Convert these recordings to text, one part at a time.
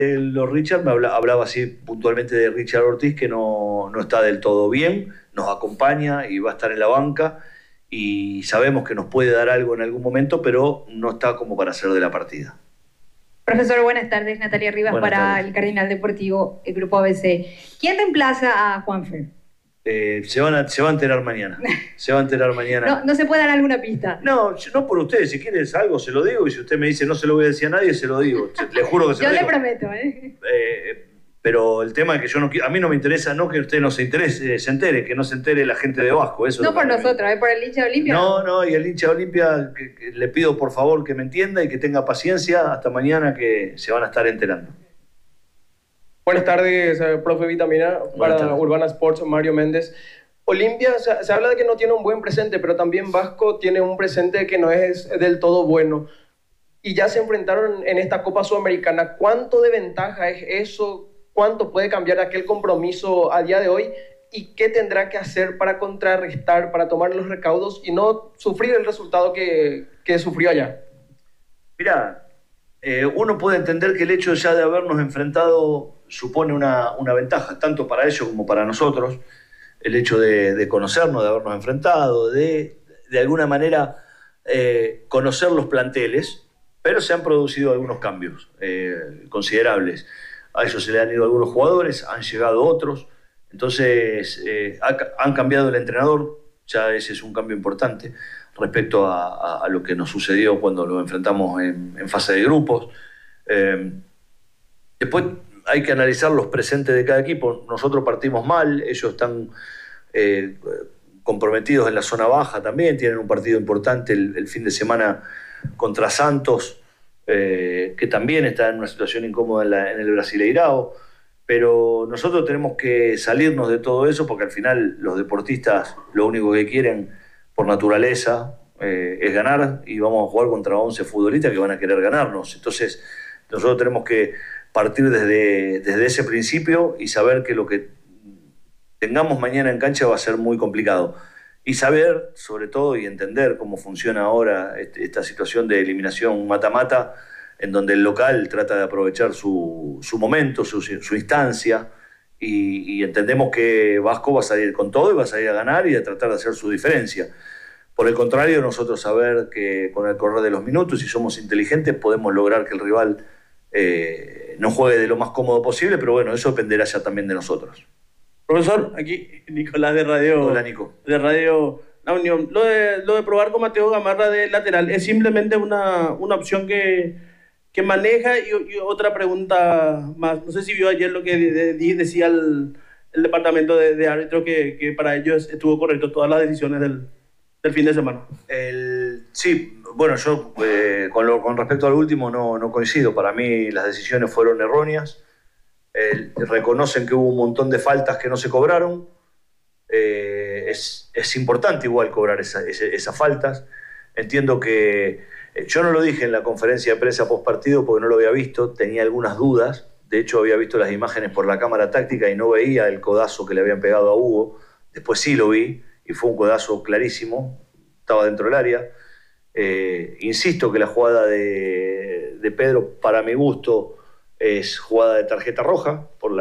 Los Richard, hablaba así puntualmente de Richard Ortiz, que no está del todo bien, nos acompaña y va a estar en la banca y sabemos que nos puede dar algo en algún momento, pero no está como para ser de la partida. Profesor, buenas tardes. Natalia Rivas Buenas para tardes. el Cardinal Deportivo, el Grupo ABC. ¿Quién reemplaza a Juanfer? Se va a enterar mañana. Se va a enterar mañana. No se puede dar alguna pista. No, no por ustedes. Si quieres algo, se lo digo. Y si usted me dice no se lo voy a decir a nadie, se lo digo. Le juro que se Yo lo le digo. prometo, ¿eh? Pero el tema es que yo no quiero, a mí no me interesa, no que usted no se interese, se entere, que no se entere la gente de Vasco. Eso No por nosotros, por el hincha de Olimpia. No, y el hincha de Olimpia, que le pido por favor que me entienda y que tenga paciencia hasta mañana, que se van a estar enterando. Buenas tardes, profe Vitamina, para tardes. Urbana Sports, Mario Méndez. Olimpia, se habla de que no tiene un buen presente, pero también Vasco tiene un presente que no es del todo bueno. Y ya se enfrentaron en esta Copa Sudamericana. ¿Cuánto de ventaja es eso? ¿Cuánto puede cambiar aquel compromiso a día de hoy? ¿Y qué tendrá que hacer para contrarrestar, para tomar los recaudos y no sufrir el resultado que sufrió allá? Mirá, uno puede entender que el hecho ya de habernos enfrentado supone una ventaja, tanto para ellos como para nosotros. El hecho de conocernos, de habernos enfrentado, de alguna manera conocer los planteles, pero se han producido algunos cambios considerables. A ellos se le han ido algunos jugadores, han llegado otros, entonces han cambiado el entrenador, ya ese es un cambio importante respecto a lo que nos sucedió cuando lo enfrentamos en fase de grupos. Después hay que analizar los presentes de cada equipo. Nosotros partimos mal, ellos están comprometidos en la zona baja también, tienen un partido importante el fin de semana contra Santos, que también está en una situación incómoda en el Brasileirao, pero nosotros tenemos que salirnos de todo eso porque al final los deportistas lo único que quieren por naturaleza es ganar, y vamos a jugar contra 11 futbolistas que van a querer ganarnos. Entonces nosotros tenemos que partir desde ese principio y saber que lo que tengamos mañana en cancha va a ser muy complicado. Y saber, sobre todo, y entender cómo funciona ahora esta situación de eliminación mata-mata, en donde el local trata de aprovechar su momento, su instancia, y entendemos que Vasco va a salir con todo y va a salir a ganar y a tratar de hacer su diferencia. Por el contrario, nosotros saber que con el correr de los minutos, si somos inteligentes, podemos lograr que el rival no juegue de lo más cómodo posible, pero bueno, eso dependerá ya también de nosotros. Profesor, aquí Nicolás de Radio. Hola, Nico. De Radio La Unión. Lo de probar con Mateo Gamarra de lateral es simplemente una opción que maneja. Y otra pregunta más. No sé si vio ayer lo que decía el departamento de árbitro, que para ellos estuvo correcto todas las decisiones del fin de semana. Sí, bueno, yo con respecto al último no coincido. Para mí las decisiones fueron erróneas. Reconocen que hubo un montón de faltas que no se cobraron. Es importante igual cobrar esas faltas. Entiendo que yo no lo dije en la conferencia de prensa post partido porque no lo había visto, tenía algunas dudas. De hecho había visto las imágenes por la cámara táctica y no veía el codazo que le habían pegado a Hugo. Después sí lo vi y fue un codazo clarísimo, estaba dentro del área. Insisto que la jugada de Pedro, para mi gusto, es jugada de tarjeta roja por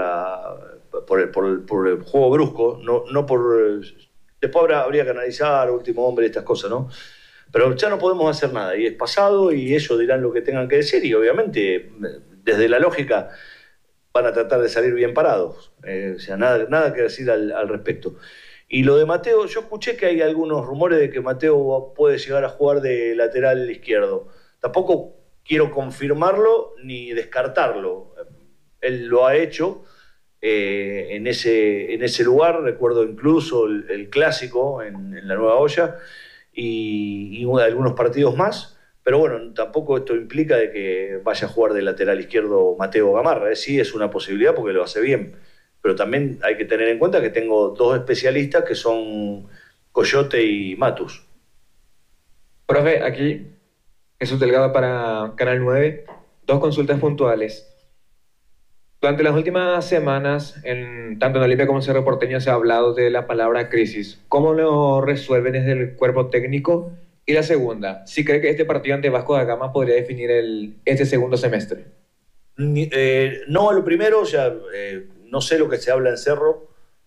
el juego brusco, no por... Después habría que analizar último hombre, estas cosas, ¿no? Pero ya no podemos hacer nada, y es pasado, y ellos dirán lo que tengan que decir, y obviamente, desde la lógica, van a tratar de salir bien parados. O sea, nada que decir al respecto. Y lo de Mateo, yo escuché que hay algunos rumores de que Mateo puede llegar a jugar de lateral izquierdo. Tampoco quiero confirmarlo ni descartarlo. Él lo ha hecho en ese lugar. Recuerdo incluso el clásico en la Nueva Olla y algunos partidos más. Pero bueno, tampoco esto implica de que vaya a jugar de lateral izquierdo Mateo Gamarra. Sí es una posibilidad porque lo hace bien. Pero también hay que tener en cuenta que tengo dos especialistas que son Coyote y Matus. Profe, aquí Jesús Delgado para Canal 9. Dos consultas puntuales. Durante las últimas semanas, tanto en Olimpia como en Cerro Porteño, se ha hablado de la palabra crisis. ¿Cómo lo resuelven desde el cuerpo técnico? Y la segunda, ¿si cree que este partido ante Vasco da Gama podría definir este segundo semestre? No a lo primero, no sé lo que se habla en Cerro.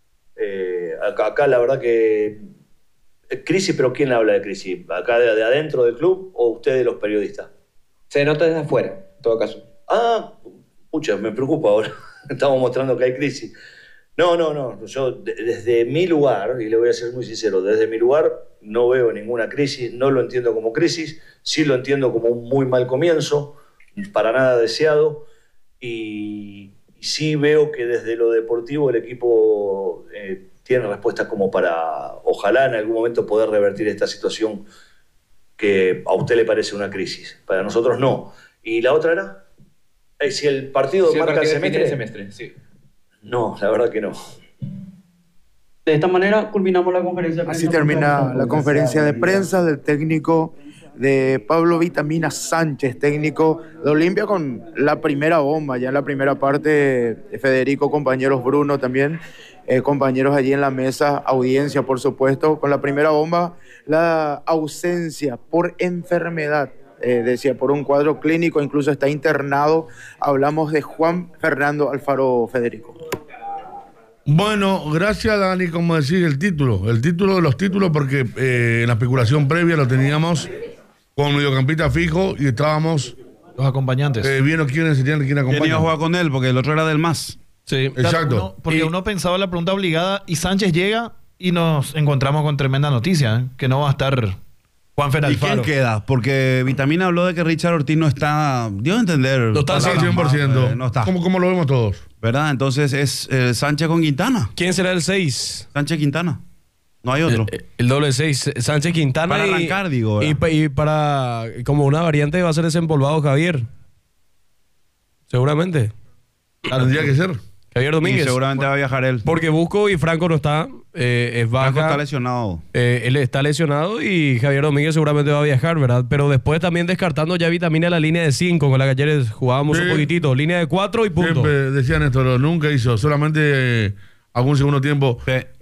Acá la verdad que crisis, pero ¿quién habla de crisis? ¿Acá de adentro del club o ustedes los periodistas? Se nota desde afuera, en todo caso. Pucha, me preocupa ahora. Estamos mostrando que hay crisis. No. Yo desde mi lugar, y le voy a ser muy sincero, desde mi lugar no veo ninguna crisis, no lo entiendo como crisis, sí lo entiendo como un muy mal comienzo, para nada deseado, y sí veo que desde lo deportivo el equipo tiene respuestas como para, ojalá en algún momento poder revertir esta situación que a usted le parece una crisis. Para nosotros no. ¿Y la otra era? Si el partido marca el semestre. Sí. No, la verdad que no. De esta manera culminamos la conferencia de prensa. Así termina la conferencia de prensa del técnico de Pablo Vitamina Sánchez, técnico de Olimpia, con la primera bomba, ya en la primera parte. Federico, compañeros, Bruno también, compañeros allí en la mesa, audiencia por supuesto, con la primera bomba, la ausencia por enfermedad, decía, por un cuadro clínico, incluso está internado. Hablamos de Juan Fernando Alfaro, Federico. Bueno, gracias Dani, como decís, el título de los títulos, porque en la especulación previa lo teníamos con mediocampista fijo y estábamos los acompañantes viendo quién acompaña. ¿Quién iba a jugar con él? Porque el otro era del MAS. Sí, exacto. Porque uno pensaba la pregunta obligada y Sánchez llega y nos encontramos con tremenda noticia, que no va a estar Juanfer Alfaro. ¿Y quién queda? Porque Vitamina habló de que Richard Ortiz no está, dio a entender. No está al 100%. No está. Como lo vemos todos. ¿Verdad? Entonces es Sánchez con Quintana. ¿Quién será el 6? Sánchez Quintana. No hay otro. El doble 6. Sánchez Quintana. Para arrancar, digo. Y para, como una variante, va a ser desempolvado Javier. Seguramente. Tendría que ser. Javier Domínguez. Y seguramente va a viajar él. Porque Busco y Franco no está. Es baja. Franco está lesionado. Él está lesionado y Javier Domínguez seguramente va a viajar, ¿verdad? Pero después también descartando ya Vitamina la línea de 5, con la que ayer jugábamos un poquitito. Línea de 4 y punto. Siempre decían esto, nunca hizo. Solamente algún segundo tiempo.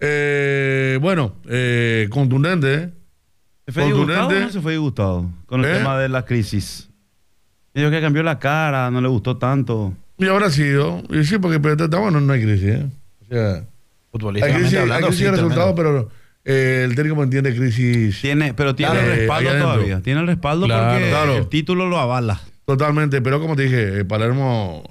Bueno, contundente. ¿Se fue disgustado o no se fue disgustado con el tema de la crisis? Dijo que cambió la cara, no le gustó tanto. Y habrá sido. Y sí, porque bueno, no hay crisis, O sea, futbolísticamente hablando, hay crisis de resultados, pero el técnico entiende crisis. Pero tiene el respaldo todavía. Tiene el respaldo porque el título lo avala. Totalmente, pero como te dije, Palermo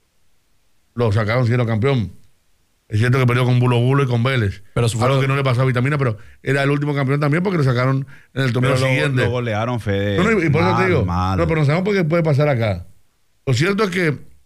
lo sacaron siendo campeón. Es cierto que perdió con Bulo y con Vélez. Pero algo que no le pasó a Vitamina, pero era el último campeón también porque lo sacaron en el torneo siguiente. Lo golearon, Fede. Y por eso te digo, no, pero no sabemos por qué puede pasar acá. Lo cierto es que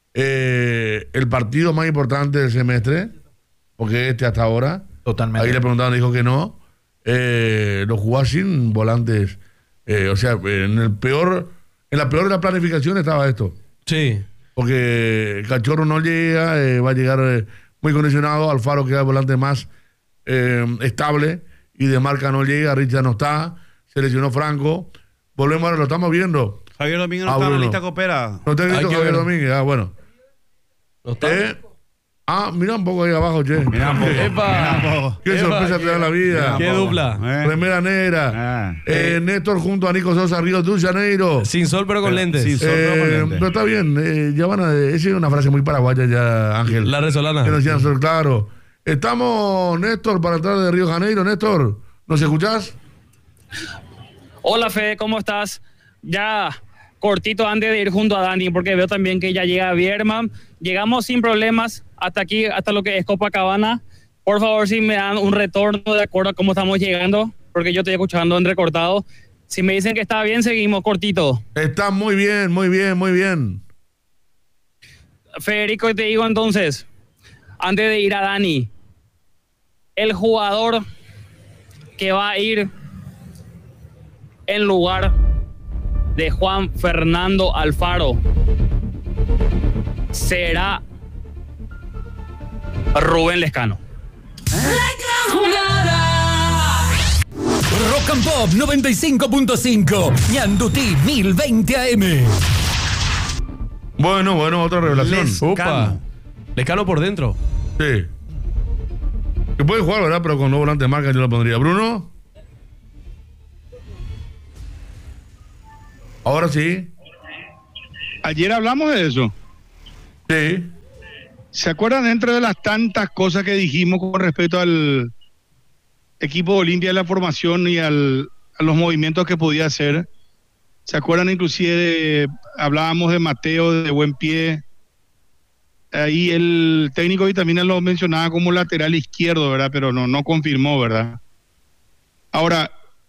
el partido más importante del semestre, porque hasta ahora, totalmente. Ahí le preguntaban, dijo que no, lo jugó sin volantes. O sea, en la peor de la planificación estaba esto. Sí. Porque Cachorro no llega, va a llegar muy condicionado, Alfaro queda el volante más estable, y de marca no llega, Richard no está, se lesionó Franco. Volvemos ahora, lo estamos viendo. Javier Domínguez no está en la lista Coopera. No te he visto Javier Domínguez, bueno. ¿No está? Mira un poco ahí abajo, che. Mira un poco. Qué sorpresa te da la vida. Qué dupla. Remera negra. Néstor junto a Nico Sosa, Río de Janeiro. Sin sol pero con lentes. Sin sol pero con lentes. Pero está bien. Ya esa es una frase muy paraguaya ya, Ángel. La resolana. Que nos decían, claro. Estamos, Néstor, para entrar de Río de Janeiro. Néstor, ¿nos escuchás? Hola, Fede, ¿cómo estás? Ya cortito antes de ir junto a Dani, porque veo también que ya llega Bierman. Llegamos sin problemas hasta aquí, hasta lo que es Copacabana. Por favor, si me dan un retorno de acuerdo a cómo estamos llegando, porque yo estoy escuchando en recortado. Si me dicen que está bien, seguimos cortito. Está muy bien, muy bien, muy bien. Federico, te digo entonces, antes de ir a Dani, el jugador que va a ir en lugar de Juan Fernando Alfaro será Rubén Lescano. Rock and Pop 95.5, Ñandutí 1020 AM. Bueno, otra revelación. Lescano. Lescano por dentro. Sí. Que puede jugar, ¿verdad? Pero con no volante de marca yo lo pondría. Bruno. Ahora sí. Ayer hablamos de eso. Sí. ¿Se acuerdan dentro de las tantas cosas que dijimos con respecto al equipo de Olimpia de la formación y a los movimientos que podía hacer? ¿Se acuerdan inclusive hablábamos de Mateo de buen pie? Ahí el técnico Vitamina lo mencionaba como lateral izquierdo, ¿verdad? Pero no confirmó, ¿verdad? Ahora,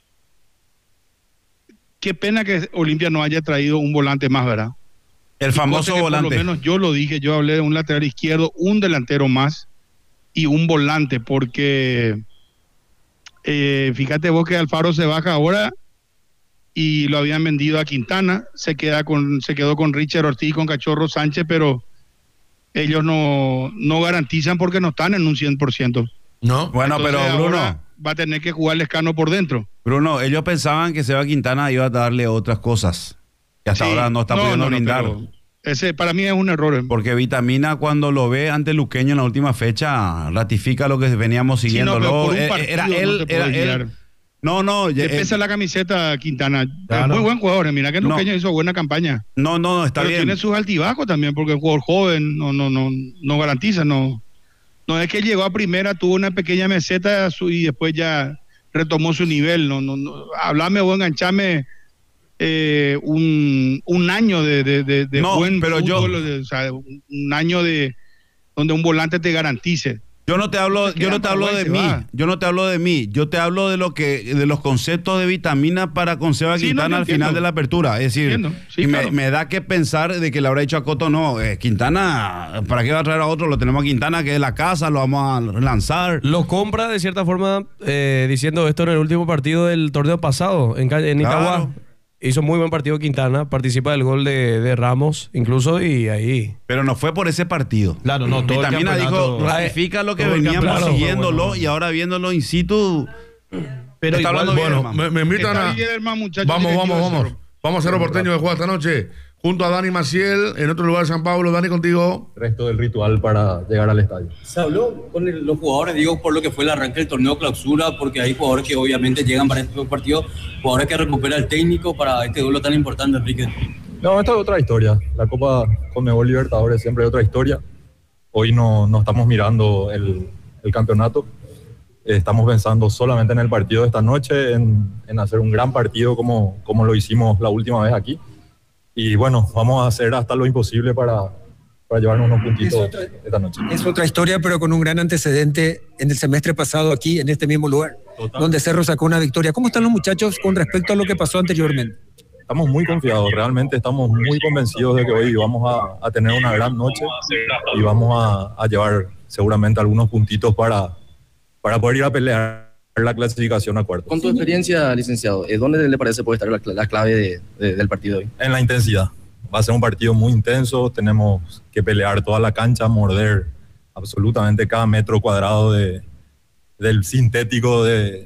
qué pena que Olimpia no haya traído un volante más, ¿verdad? El famoso volante. Por lo menos yo lo dije, yo hablé de un lateral izquierdo, un delantero más y un volante, porque fíjate vos que Alfaro se baja ahora y lo habían vendido a Quintana, se quedó con Richard Ortiz y con Cachorro Sánchez, pero ellos no garantizan porque no están en un 100%. No. Bueno, entonces, pero Bruno va a tener que jugar Lescano por dentro. Bruno, ellos pensaban que Seba Quintana iba a darle otras cosas que hasta ahora no está pudiendo brindar. Ese para mí es un error. Porque Vitamina, cuando lo ve ante Luqueño en la última fecha, ratifica lo que veníamos siguiendo. Era él. Le pesa la camiseta Quintana. Es muy buen jugador. Mira que Luqueño hizo buena campaña. Está pero bien. Tiene sus altibajos también, porque el jugador joven no garantiza. No es que llegó a primera, tuvo una pequeña meseta y después ya retomó su nivel. Hablame o enganchame un año de buen fútbol, un año de donde un volante te garantice. Yo no te hablo de mí, yo te hablo de los conceptos de Vitamina para con Seba Quintana al final de la apertura. Es decir, me da que pensar de que le habrá dicho a Coto, Quintana, ¿para qué va a traer a otro? Lo tenemos a Quintana, que es la casa, lo vamos a lanzar. Lo compra de cierta forma diciendo esto en el último partido del torneo pasado en Itagua. Claro. Hizo muy buen partido Quintana, participa del gol de Ramos, incluso, y ahí... Pero no fue por ese partido. Claro, no, todo Vitamina dijo, ratifica lo que veníamos siguiéndolo, bueno. Y ahora viéndolo in situ... Pero está igual, bueno, me invitan a... Vamos a Cerro Porteño de juego esta noche, junto a Dani Maciel, en otro lugar de San Pablo. Dani, contigo. Resto del ritual para llegar al estadio. Se habló con los jugadores, digo, por lo que fue el arranque del torneo clausura, porque hay jugadores que obviamente llegan para este partido, jugadores que recupera el técnico para este duelo tan importante, Enrique. No, esta es otra historia. La Copa Conmebol Libertadores siempre es otra historia. Hoy no estamos mirando el campeonato. Estamos pensando solamente en el partido de esta noche, en hacer un gran partido como lo hicimos la última vez aquí. Y bueno, vamos a hacer hasta lo imposible para llevarnos unos puntitos esta noche. Es otra historia, pero con un gran antecedente en el semestre pasado aquí, en este mismo lugar, donde Cerro sacó una victoria. ¿Cómo están los muchachos con respecto a lo que pasó anteriormente? Estamos muy confiados, realmente estamos muy convencidos de que hoy vamos a tener una gran noche y vamos a llevar seguramente algunos puntitos para poder ir a pelear la clasificación a cuartos. Con tu experiencia, licenciado, ¿dónde le parece puede estar la clave del partido hoy? En la intensidad. Va a ser un partido muy intenso, tenemos que pelear toda la cancha, morder absolutamente cada metro cuadrado del sintético del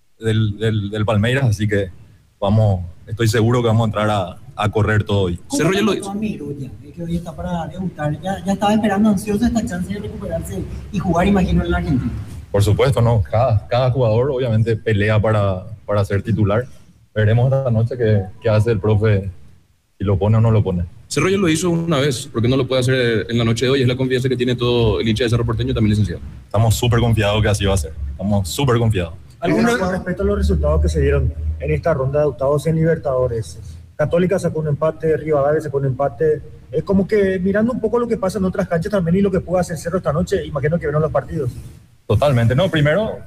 Palmeiras, así que estoy seguro que vamos a entrar a correr todo hoy. ¿Cómo le pasó a Miroya, que hoy está para debutar? Ya estaba esperando ansioso esta chance de recuperarse y jugar, imagino, en la Argentina. Por supuesto, no. Cada jugador obviamente pelea para ser titular. Veremos esta noche qué hace el profe, si lo pone o no lo pone. Cerro ya lo hizo una vez, ¿por qué no lo puede hacer en la noche de hoy? Es la confianza que tiene todo el hincha de Cerro Porteño, también licenciado. Estamos súper confiados que así va a ser. Estamos súper confiados. Con respecto a los resultados que se dieron en esta ronda de octavos en Libertadores, Católica sacó un empate, Rivadavia sacó un empate. Es como que mirando un poco lo que pasa en otras canchas también y lo que puede hacer Cerro esta noche, imagino que vieron los partidos. Totalmente. No, primero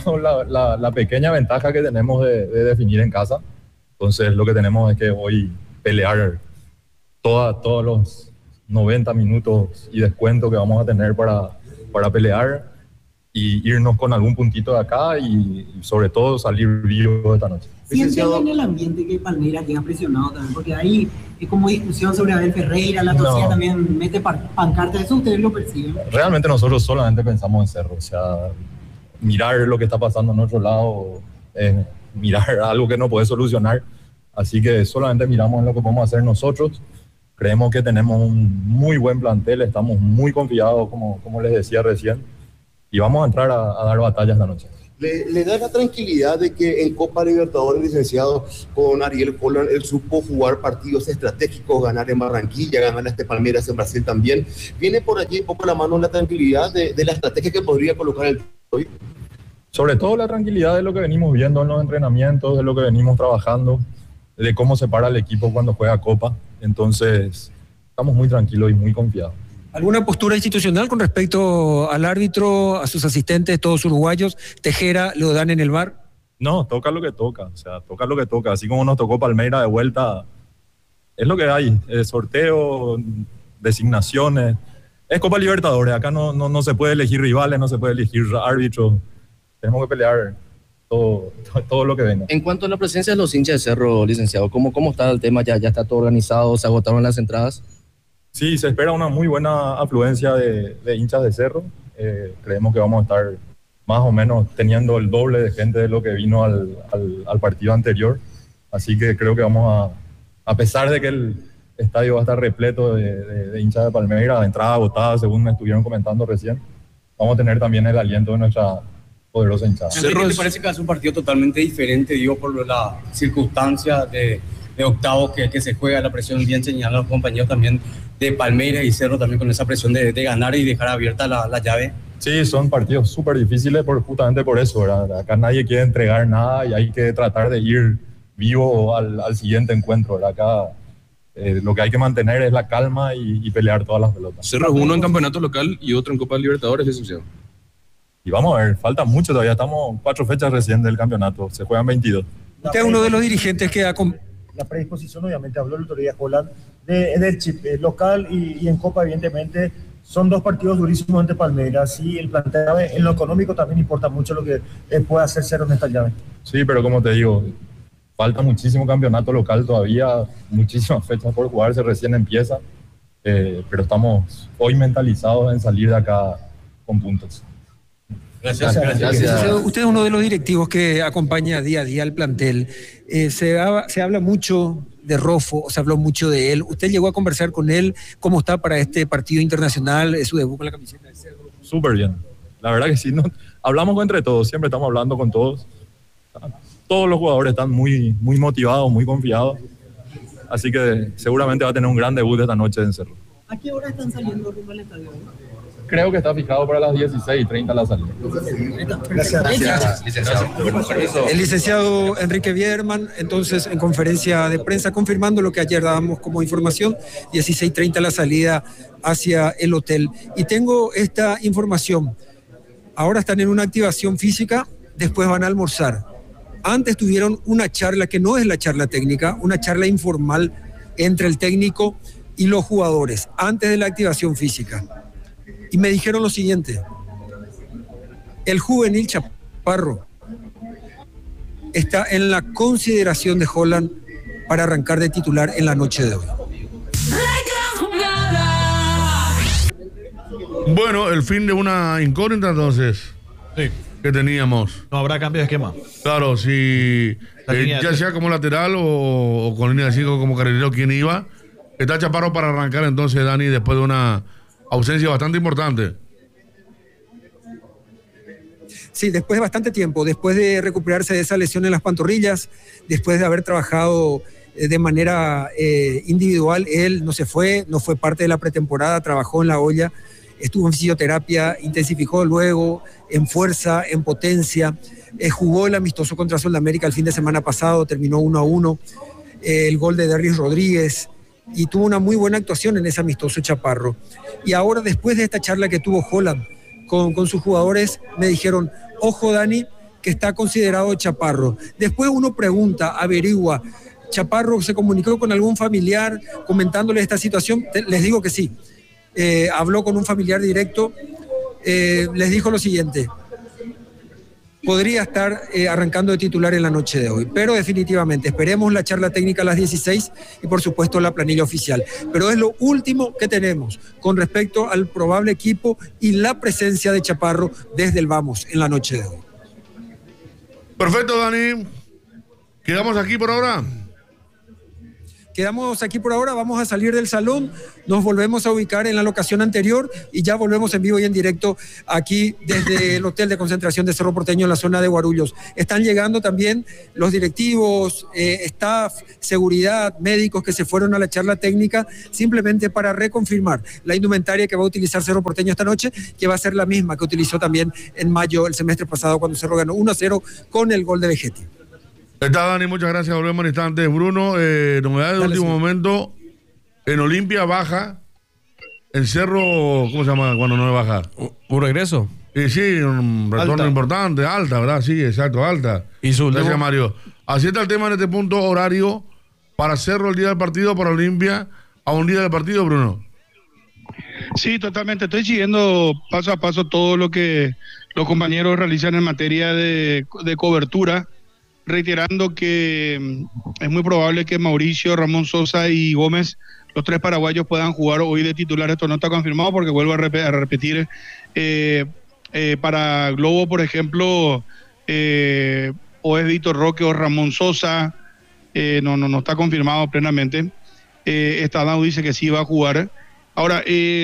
la pequeña ventaja que tenemos de definir en casa. Entonces lo que tenemos es que hoy pelear todos los 90 minutos y descuento que vamos a tener para pelear y irnos con algún puntito de acá y sobre todo salir vivo esta noche. ¿Sienten en el ambiente que Palmeiras llega presionado también? Porque ahí es como discusión sobre Abel Ferreira, la torcida también mete pancarta, ¿eso ustedes lo perciben? Realmente nosotros solamente pensamos en Cerro, o sea, mirar lo que está pasando en otro lado, mirar algo que no puede solucionar, así que solamente miramos en lo que podemos hacer nosotros. Creemos que tenemos un muy buen plantel, estamos muy confiados, como les decía recién, y vamos a entrar a dar batallas la noche. ¿Le da la tranquilidad de que en Copa Libertadores, licenciado, con Ariel Holland, él supo jugar partidos estratégicos, ganar en Barranquilla, ganar a Palmeiras en Brasil también? ¿Viene por allí un poco la mano la tranquilidad de la estrategia que podría colocar el hoy? Sobre todo la tranquilidad de lo que venimos viendo en los entrenamientos, de lo que venimos trabajando, de cómo se para el equipo cuando juega Copa. Entonces, estamos muy tranquilos y muy confiados. ¿Alguna postura institucional con respecto al árbitro, a sus asistentes, todos uruguayos? ¿Tejera lo dan en el VAR? No, toca lo que toca, o sea, toca lo que toca. Así como nos tocó Palmeiras de vuelta, es lo que hay. Sorteo, designaciones. Es Copa Libertadores, acá no se puede elegir rivales, no se puede elegir árbitros. Tenemos que pelear todo lo que venga. En cuanto a la presencia de los hinchas de Cerro, licenciado, ¿cómo está el tema? ¿Ya está todo organizado? ¿Se agotaron las entradas? Sí, se espera una muy buena afluencia de hinchas de Cerro. Creemos que vamos a estar más o menos teniendo el doble de gente de lo que vino al partido anterior. Así que creo que vamos a pesar de que el estadio va a estar repleto de hinchas de Palmeiras, entrada agotada, según me estuvieron comentando recién, vamos a tener también el aliento de nuestra poderosa hinchada. ¿Te parece que es un partido totalmente diferente, digo, por la circunstancia de octavos que se juega, la presión? Bien señalan los compañeros también de Palmeiras y Cerro, también con esa presión de ganar y dejar abierta la llave. Sí, son partidos súper difíciles justamente por eso, ¿verdad? Acá nadie quiere entregar nada y hay que tratar de ir vivo al siguiente encuentro, ¿verdad? Acá lo que hay que mantener es la calma y pelear todas las pelotas. Cerro uno en campeonato local y otro en Copa Libertadores, licenciado. Y vamos a ver, falta mucho todavía, estamos 4 fechas recién del campeonato, se juegan 22. Usted es uno de los dirigentes que ha... La predisposición, obviamente, habló el otro día Holland, del chip local y en Copa, evidentemente, son 2 partidos durísimos ante Palmeiras y el planteo en lo económico también importa mucho lo que puede hacer Cerro en esta llave. Sí, pero como te digo, falta muchísimo campeonato local todavía, muchísimas fechas por jugarse, recién empieza, pero estamos hoy mentalizados en salir de acá con puntos. Gracias. Usted es uno de los directivos que acompaña día a día al plantel. Se habla mucho de Rofo, se habló mucho de él. ¿Usted llegó a conversar con él? ¿Cómo está para este partido internacional, su debut con la camiseta de Cerro? Súper bien. La verdad que sí, hablamos entre todos, siempre estamos hablando con todos. Todos los jugadores están muy motivados, muy confiados. Así que seguramente va a tener un gran debut esta noche en Cerro. ¿A qué hora están saliendo rumbo al estadio? Creo que está fijado para las 16:30 la salida. Gracias. El licenciado Enrique Bierman, entonces en conferencia de prensa, confirmando lo que ayer dábamos como información, 16:30 la salida hacia el hotel. Y tengo esta información. Ahora están en una activación física, después van a almorzar. Antes tuvieron una charla que no es la charla técnica, una charla informal entre el técnico y los jugadores, antes de la activación física. Y me dijeron lo siguiente: el juvenil Chaparro está en la consideración de Holland para arrancar de titular en la noche de hoy. Bueno, el fin de una incógnita entonces. Sí. Que teníamos. No habrá cambio de esquema. Claro, si ya sea como lateral o con línea de 5 como carrilero, ¿quién iba? Está Chaparro para arrancar entonces, Dani, después de una ausencia bastante importante. Sí, después de bastante tiempo, después de recuperarse de esa lesión en las pantorrillas, después de haber trabajado de manera individual, él no fue parte de la pretemporada, trabajó en la olla, estuvo en fisioterapia, intensificó luego en fuerza, en potencia, jugó el amistoso contra Sudamérica el fin de semana pasado, terminó 1-1, el gol de Derris Rodríguez, y tuvo una muy buena actuación en ese amistoso Chaparro. Y ahora, después de esta charla que tuvo Holland con sus jugadores, me dijeron: ojo, Dani, que está considerado Chaparro. Después uno pregunta, averigua, ¿Chaparro se comunicó con algún familiar comentándole esta situación? Les digo que sí. Habló con un familiar directo, les dijo lo siguiente: podría estar arrancando de titular en la noche de hoy, pero definitivamente esperemos la charla técnica a las 16 y por supuesto la planilla oficial, pero es lo último que tenemos con respecto al probable equipo y la presencia de Chaparro desde el Vamos en la noche de hoy. Perfecto, Dani, quedamos aquí por ahora. quedamos aquí por ahora, vamos a salir del salón, nos volvemos a ubicar en la locación anterior y ya volvemos en vivo y en directo aquí desde el hotel de concentración de Cerro Porteño en la zona de Guarulhos. Están llegando también los directivos, staff, seguridad, médicos que se fueron a la charla técnica simplemente para reconfirmar la indumentaria que va a utilizar Cerro Porteño esta noche, que va a ser la misma que utilizó también en mayo, el semestre pasado, cuando Cerro ganó 1-0 con el gol de Vegetti. Está Dani, muchas gracias. Volvemos en instantes. Bruno, novedades de último momento. En Olimpia baja. En Cerro, ¿cómo se llama cuando no baja? ¿Un regreso? Sí, un retorno Alta. Importante, alta, ¿verdad? Sí, exacto, alta. Y su Gracias, último- Mario. Así está el tema en este punto horario para Cerro el día del partido, para Olimpia a un día del partido, Bruno. Sí, totalmente. Estoy siguiendo paso a paso todo lo que los compañeros realizan en materia de cobertura, reiterando que es muy probable que Mauricio, Ramón Sosa y Gómez, los tres paraguayos, puedan jugar hoy de titular. Esto no está confirmado porque vuelvo a repetir, para Globo, por ejemplo, o es Víctor Roque o Ramón Sosa, no está confirmado plenamente. Estadao dice que sí va a jugar. Ahora,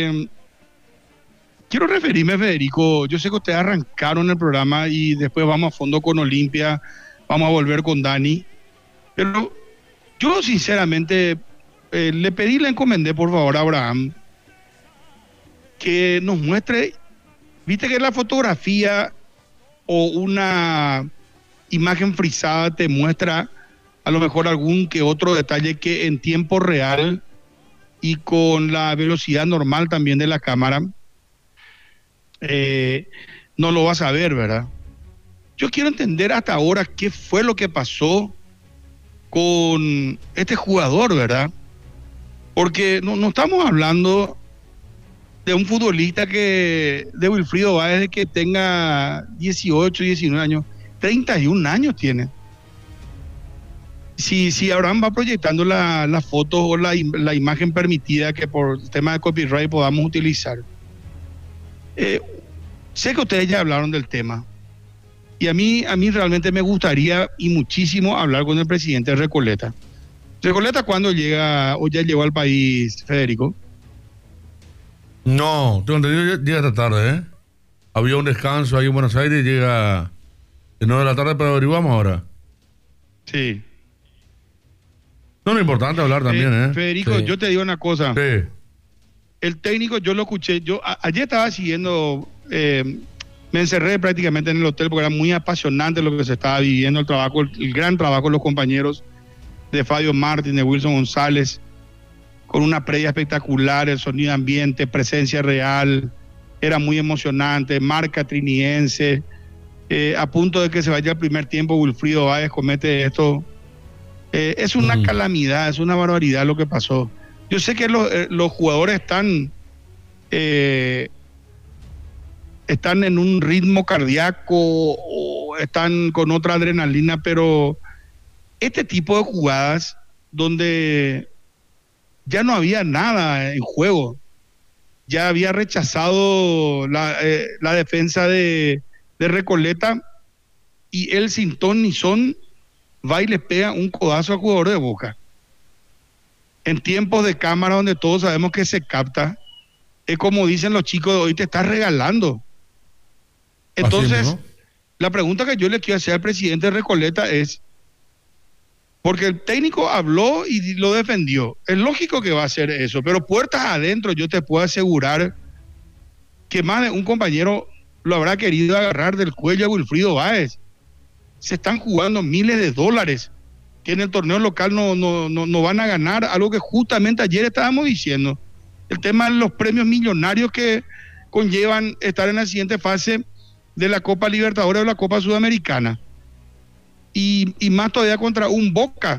quiero referirme, Federico, yo sé que ustedes arrancaron el programa y después vamos a fondo con Olimpia, vamos a volver con Dani, pero yo sinceramente le encomendé por favor a Abraham que nos muestre, viste que la fotografía o una imagen frisada te muestra a lo mejor algún que otro detalle que en tiempo real y con la velocidad normal también de la cámara, no lo vas a ver, ¿verdad? Yo quiero entender hasta ahora qué fue lo que pasó con este jugador, ¿verdad? Porque no estamos hablando de un futbolista de Wilfrido Báez, que tenga 18, 19 años, 31 años tiene. Si Abraham va proyectando las fotos o la imagen permitida que por tema de copyright podamos utilizar. Sé que ustedes ya hablaron del tema y a mí realmente me gustaría y muchísimo hablar con el presidente Recoleta. ¿Recoleta cuándo llega o ya llegó al país, Federico? No, tengo entendido, llega esta tarde, ¿eh? Había un descanso ahí en Buenos Aires y llega a 9 de la tarde, pero averiguamos ahora. Sí. No, lo importante hablar también, ¿eh? Federico, Sí. yo te digo una cosa. Sí. El técnico, yo lo escuché, ayer estaba siguiendo, me encerré prácticamente en el hotel porque era muy apasionante lo que se estaba viviendo, el trabajo, el gran trabajo de los compañeros de Fabio Martín, de Wilson González, con una previa espectacular, el sonido ambiente, presencia real, era muy emocionante, marca triniense, a punto de que se vaya el primer tiempo, Wilfrido Báez comete esto. Es una calamidad, es una barbaridad lo que pasó. Yo sé que los jugadores están en un ritmo cardíaco o están con otra adrenalina, pero este tipo de jugadas donde ya no había nada en juego, ya había rechazado la defensa de Recoleta y él sin ton ni son va y le pega un codazo al jugador de Boca. En tiempos de cámara donde todos sabemos que se capta, es como dicen los chicos de hoy, te estás regalando. Entonces, ¿no? La pregunta que yo le quiero hacer al presidente de Recoleta es, porque el técnico habló y lo defendió, es lógico que va a hacer eso, pero puertas adentro yo te puedo asegurar que más de un compañero lo habrá querido agarrar del cuello a Wilfrido Báez. Se están jugando miles de dólares que en el torneo local no van a ganar, algo que justamente ayer estábamos diciendo. El tema de los premios millonarios que conllevan estar en la siguiente fase de la Copa Libertadores o la Copa Sudamericana. Y más todavía contra un Boca.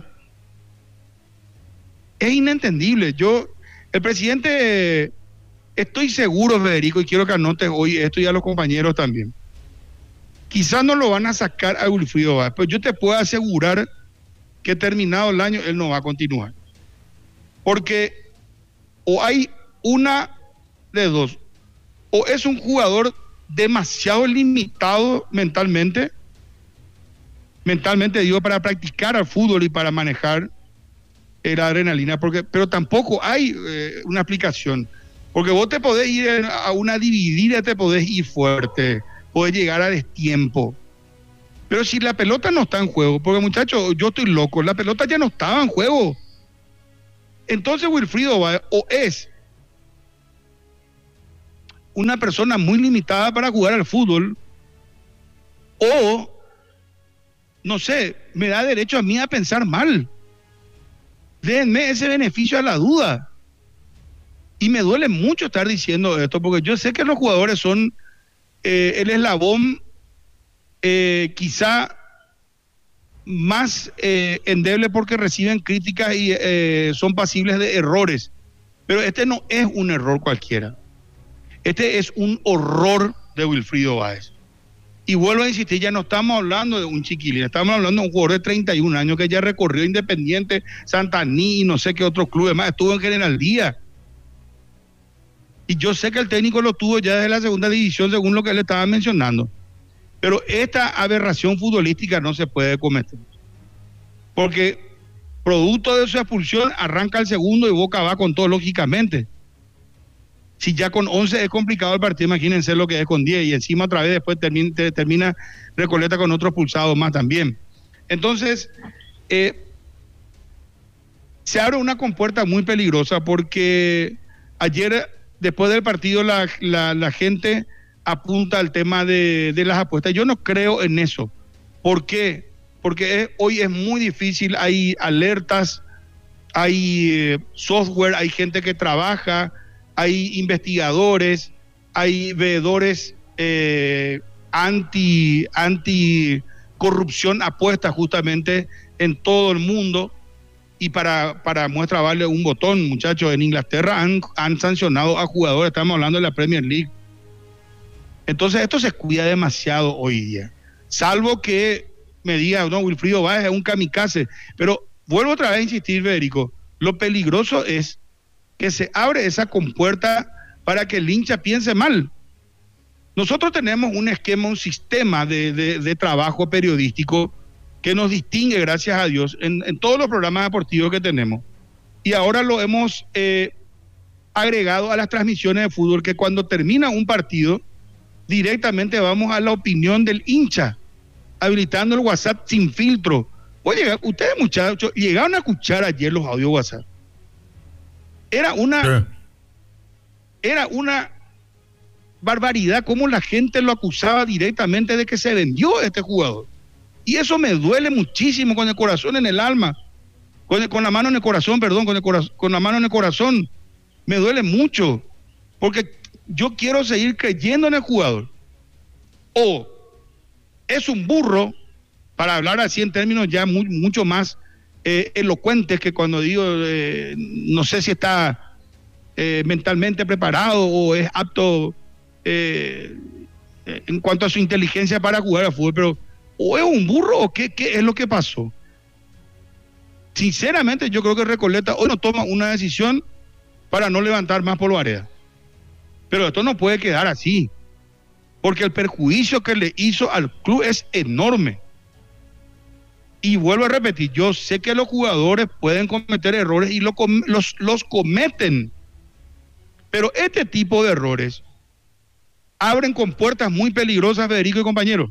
Es inentendible. El presidente, estoy seguro, Federico, y quiero que anotes hoy esto y a los compañeros también. Quizás no lo van a sacar a Wilfrido Báez, pero yo te puedo asegurar que terminado el año él no va a continuar. Porque o hay una de dos, o es un jugador demasiado limitado mentalmente digo, para practicar al fútbol y para manejar la adrenalina, pero tampoco hay una explicación. Porque vos te podés ir a una dividida, te podés ir fuerte, podés llegar a destiempo. Pero si la pelota no está en juego, porque muchachos, yo estoy loco, la pelota ya no estaba en juego. Entonces Wilfrido Báez o es una persona muy limitada para jugar al fútbol, o, no sé, me da derecho a mí a pensar mal. Denme ese beneficio a la duda. Y me duele mucho estar diciendo esto, porque yo sé que los jugadores son el eslabón quizá más endeble porque reciben críticas y son pasibles de errores. Pero este no es un error cualquiera. Este es un horror de Wilfrido Báez. Y vuelvo a insistir, ya no estamos hablando de un chiquilín, estamos hablando de un jugador de 31 años que ya recorrió Independiente, Santaní y no sé qué otros clubes más, estuvo en General Díaz. Y yo sé que el técnico lo tuvo ya desde la segunda división, según lo que él estaba mencionando. Pero esta aberración futbolística no se puede cometer. Porque producto de su expulsión arranca el segundo y Boca va con todo, lógicamente. Si ya con 11 es complicado el partido, imagínense lo que es con 10. Y encima otra vez después termina Recoleta con otro expulsado más también. Entonces, se abre una compuerta muy peligrosa porque ayer, después del partido, la gente apunta al tema de las apuestas. Yo no creo en eso. ¿Por qué? Porque hoy es muy difícil, hay alertas, hay software, hay gente que trabaja, hay investigadores, hay veedores anti corrupción apuesta justamente en todo el mundo. Y para muestra vale un botón, muchachos, en Inglaterra han sancionado a jugadores, estamos hablando de la Premier League. Entonces esto se cuida demasiado hoy día, salvo que me diga, no, Wilfrido Báez es un kamikaze, pero vuelvo otra vez a insistir, Federico, lo peligroso es que se abre esa compuerta para que el hincha piense mal. Nosotros tenemos un esquema, un sistema de trabajo periodístico que nos distingue, gracias a Dios, en todos los programas deportivos que tenemos. Y ahora lo hemos agregado a las transmisiones de fútbol, que cuando termina un partido, directamente vamos a la opinión del hincha, habilitando el WhatsApp sin filtro. Oye, ustedes muchachos, llegaron a escuchar ayer los audios WhatsApp. Era una barbaridad cómo la gente lo acusaba directamente de que se vendió este jugador. Y eso me duele muchísimo, con el corazón en el alma, con la mano en el corazón, perdón, con la mano en el corazón. Me duele mucho, porque yo quiero seguir creyendo en el jugador. O es un burro, para hablar así en términos ya mucho más elocuentes que cuando digo, no sé si está mentalmente preparado o es apto en cuanto a su inteligencia para jugar al fútbol, pero o es un burro o qué es lo que pasó. Sinceramente yo creo que Recoleta hoy no toma una decisión para no levantar más polvareda. Pero esto no puede quedar así, porque el perjuicio que le hizo al club es enorme. Y vuelvo a repetir, yo sé que los jugadores pueden cometer errores y los cometen, pero este tipo de errores abren compuertas muy peligrosas, Federico y compañeros.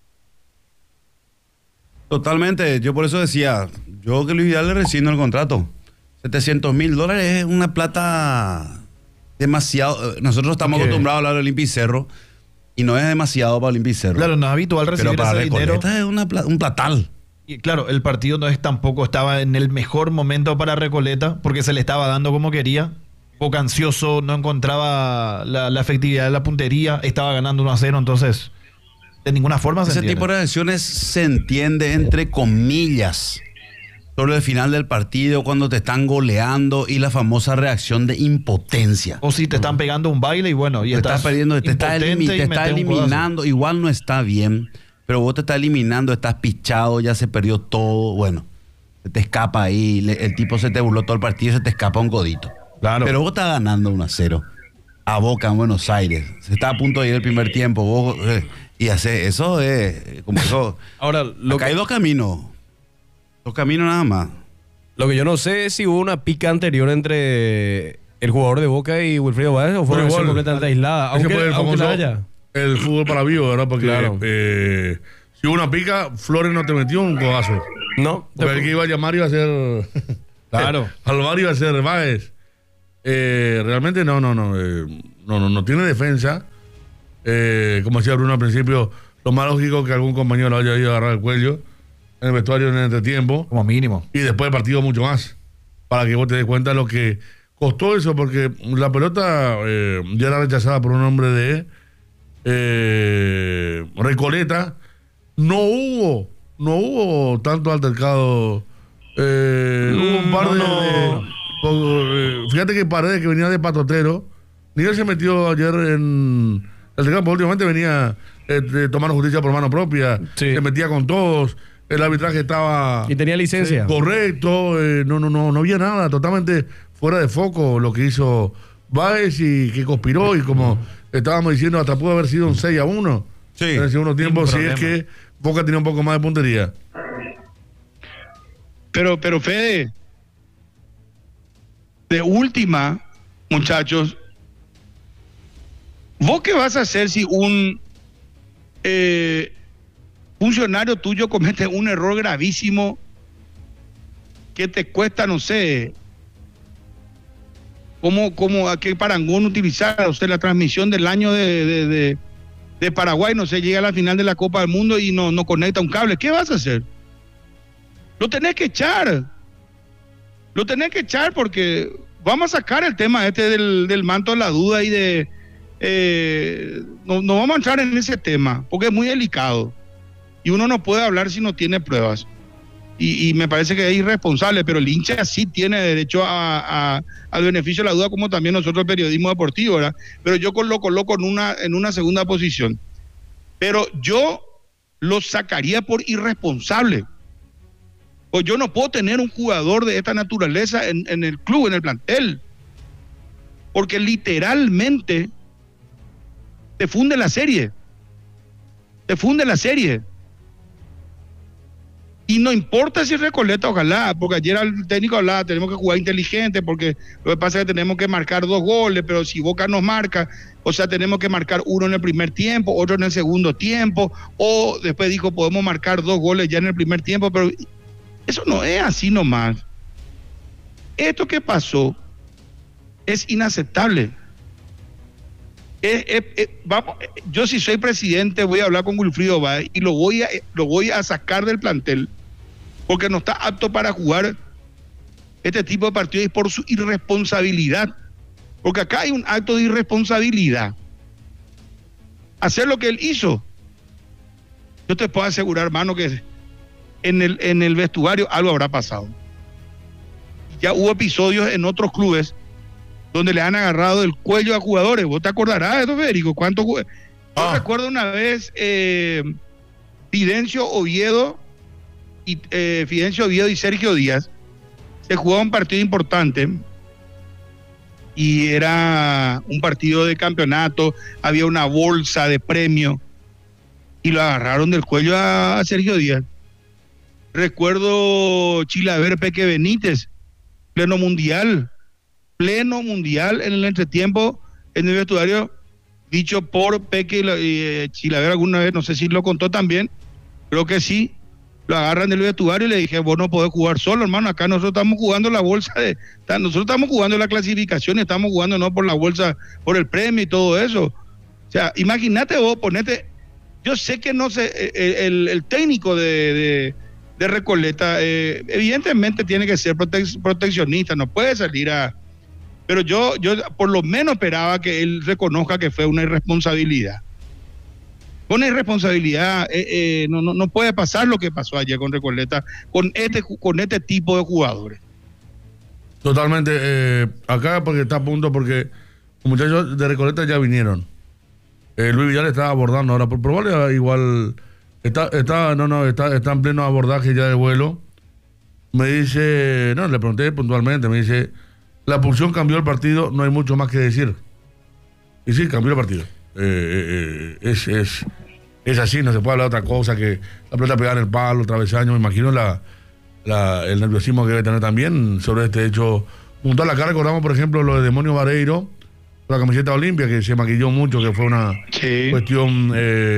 Totalmente, yo por eso decía, yo que Luis Vidal le rescindo el contrato. $700,000 es una plata demasiado. Nosotros estamos acostumbrados a hablar de Olimpia y Cerro y no es demasiado para Olimpia y Cerro. Claro, no es habitual recibir pero para ese dinero. Recoleta es un platal. Y claro, el partido tampoco estaba en el mejor momento para Recoleta porque se le estaba dando como quería. Poco ansioso, no encontraba la efectividad de la puntería, estaba ganando 1-0, entonces de ninguna forma se entiende. Ese tipo de reacciones se entiende entre comillas sobre el final del partido, cuando te están goleando y la famosa reacción de impotencia. O si te están pegando un baile y bueno, y estás perdiendo, te está eliminando, igual no está bien, pero vos te estás eliminando, estás pichado, ya se perdió todo, bueno, se te escapa ahí, el tipo se te burló todo el partido y se te escapa un codito. Claro. Pero vos estás ganando 1-0 a Boca en Buenos Aires, se está a punto de ir el primer tiempo, vos y hace eso como eso. Ahora, acá hay dos caminos nada más. Lo que yo no sé es si hubo una pica anterior entre el jugador de Boca y Wilfrido Báez o fue una versión completamente aislada. Ese fue el Aunque famoso, la haya. el fútbol para vivo, ¿verdad? Porque Claro. si hubo una pica, Flores no te metió un codazo. No. Porque el que iba a llamar iba a ser... Claro. Alvaro iba a ser Báez. Realmente no tiene defensa. Como decía Bruno al principio, lo más lógico es que algún compañero lo haya ido a agarrar el cuello en el vestuario en el entretiempo. Como mínimo. Y después del partido mucho más. Para que vos te des cuenta de lo que costó eso, porque la pelota ya era rechazada por un hombre de Recoleta. No hubo tanto altercado. Hubo un par fíjate que Paredes, que venía de patotero, ni él se metió ayer en el campo. Últimamente venía tomando justicia por mano propia, se metía con todos. El arbitraje estaba... Y tenía licencia. Correcto. No había nada. Totalmente fuera de foco lo que hizo Báez y que conspiró. Y como estábamos diciendo, hasta pudo haber sido un 6-1. Sí. En el segundo tiempo, si es que Boca tenía un poco más de puntería. Pero Fede, de última, muchachos, ¿vos qué vas a hacer si un funcionario tuyo comete un error gravísimo que te cuesta, no sé, cómo a qué parangón utilizar? Usted la transmisión del año de Paraguay, no sé, llega a la final de la Copa del Mundo y no conecta un cable. ¿Qué vas a hacer? Lo tenés que echar. Lo tenés que echar porque vamos a sacar el tema del manto de la duda y no vamos a entrar en ese tema porque es muy delicado. Y uno no puede hablar si no tiene pruebas. Y me parece que es irresponsable, pero el hincha sí tiene derecho al beneficio de la duda, como también nosotros el periodismo deportivo, ¿verdad? Pero yo lo coloco en una segunda posición. Pero yo lo sacaría por irresponsable. Pues yo no puedo tener un jugador de esta naturaleza en el club, en el plantel. Porque literalmente te funde la serie. Te funde la serie. Y no importa si Recoleta, ojalá, porque ayer el técnico hablaba, tenemos que jugar inteligente, porque lo que pasa es que tenemos que marcar 2 goles, pero si Boca nos marca, o sea, tenemos que marcar uno en el primer tiempo, otro en el segundo tiempo, o después dijo, podemos marcar 2 goles ya en el primer tiempo, pero eso no es así nomás. Esto que pasó es inaceptable. Vamos, yo si soy presidente voy a hablar con Wilfrido Báez y lo voy a sacar del plantel porque no está apto para jugar este tipo de partidos y por su irresponsabilidad, porque acá hay un acto de irresponsabilidad. Hacer lo que él hizo, yo te puedo asegurar, hermano, que en el vestuario algo habrá pasado. Ya hubo episodios en otros clubes donde le han agarrado el cuello a jugadores. ¿Vos te acordarás de eso, Federico? Yo recuerdo una vez Fidencio Oviedo y Sergio Díaz se jugaba un partido importante y era un partido de campeonato, había una bolsa de premio y lo agarraron del cuello a Sergio Díaz. Recuerdo Chilaver Peque Benítez, pleno mundial en el entretiempo, en el vestuario, dicho por Peque Chilaver alguna vez, no sé si lo contó también, creo que sí, lo agarran del vestuario y le dije, vos no podés jugar solo, hermano, acá nosotros estamos jugando la bolsa nosotros estamos jugando la clasificación y estamos jugando no por la bolsa, por el premio y todo eso. O sea, imagínate vos, ponete, yo sé que no sé, el técnico de Recoleta, evidentemente tiene que ser proteccionista, no puede salir pero yo por lo menos esperaba que él reconozca que fue una irresponsabilidad. Con irresponsabilidad no puede pasar lo que pasó ayer con Recoleta, con este tipo de jugadores. Totalmente. Acá porque está a punto, porque los muchachos de Recoleta ya vinieron. Luis Villar estaba abordando ahora, por probarle igual está en pleno abordaje ya de vuelo. Me dice, le pregunté puntualmente, me dice, la pulsión cambió el partido, no hay mucho más que decir. Y sí, cambió el partido. Es así, no se puede hablar de otra cosa que la pelota pegada en el palo, travesaño. Me imagino el nerviosismo que debe tener también sobre este hecho puntual. Acá recordamos, por ejemplo, lo de Demonio Vareiro, la camiseta Olimpia, que se maquilló mucho, que fue una cuestión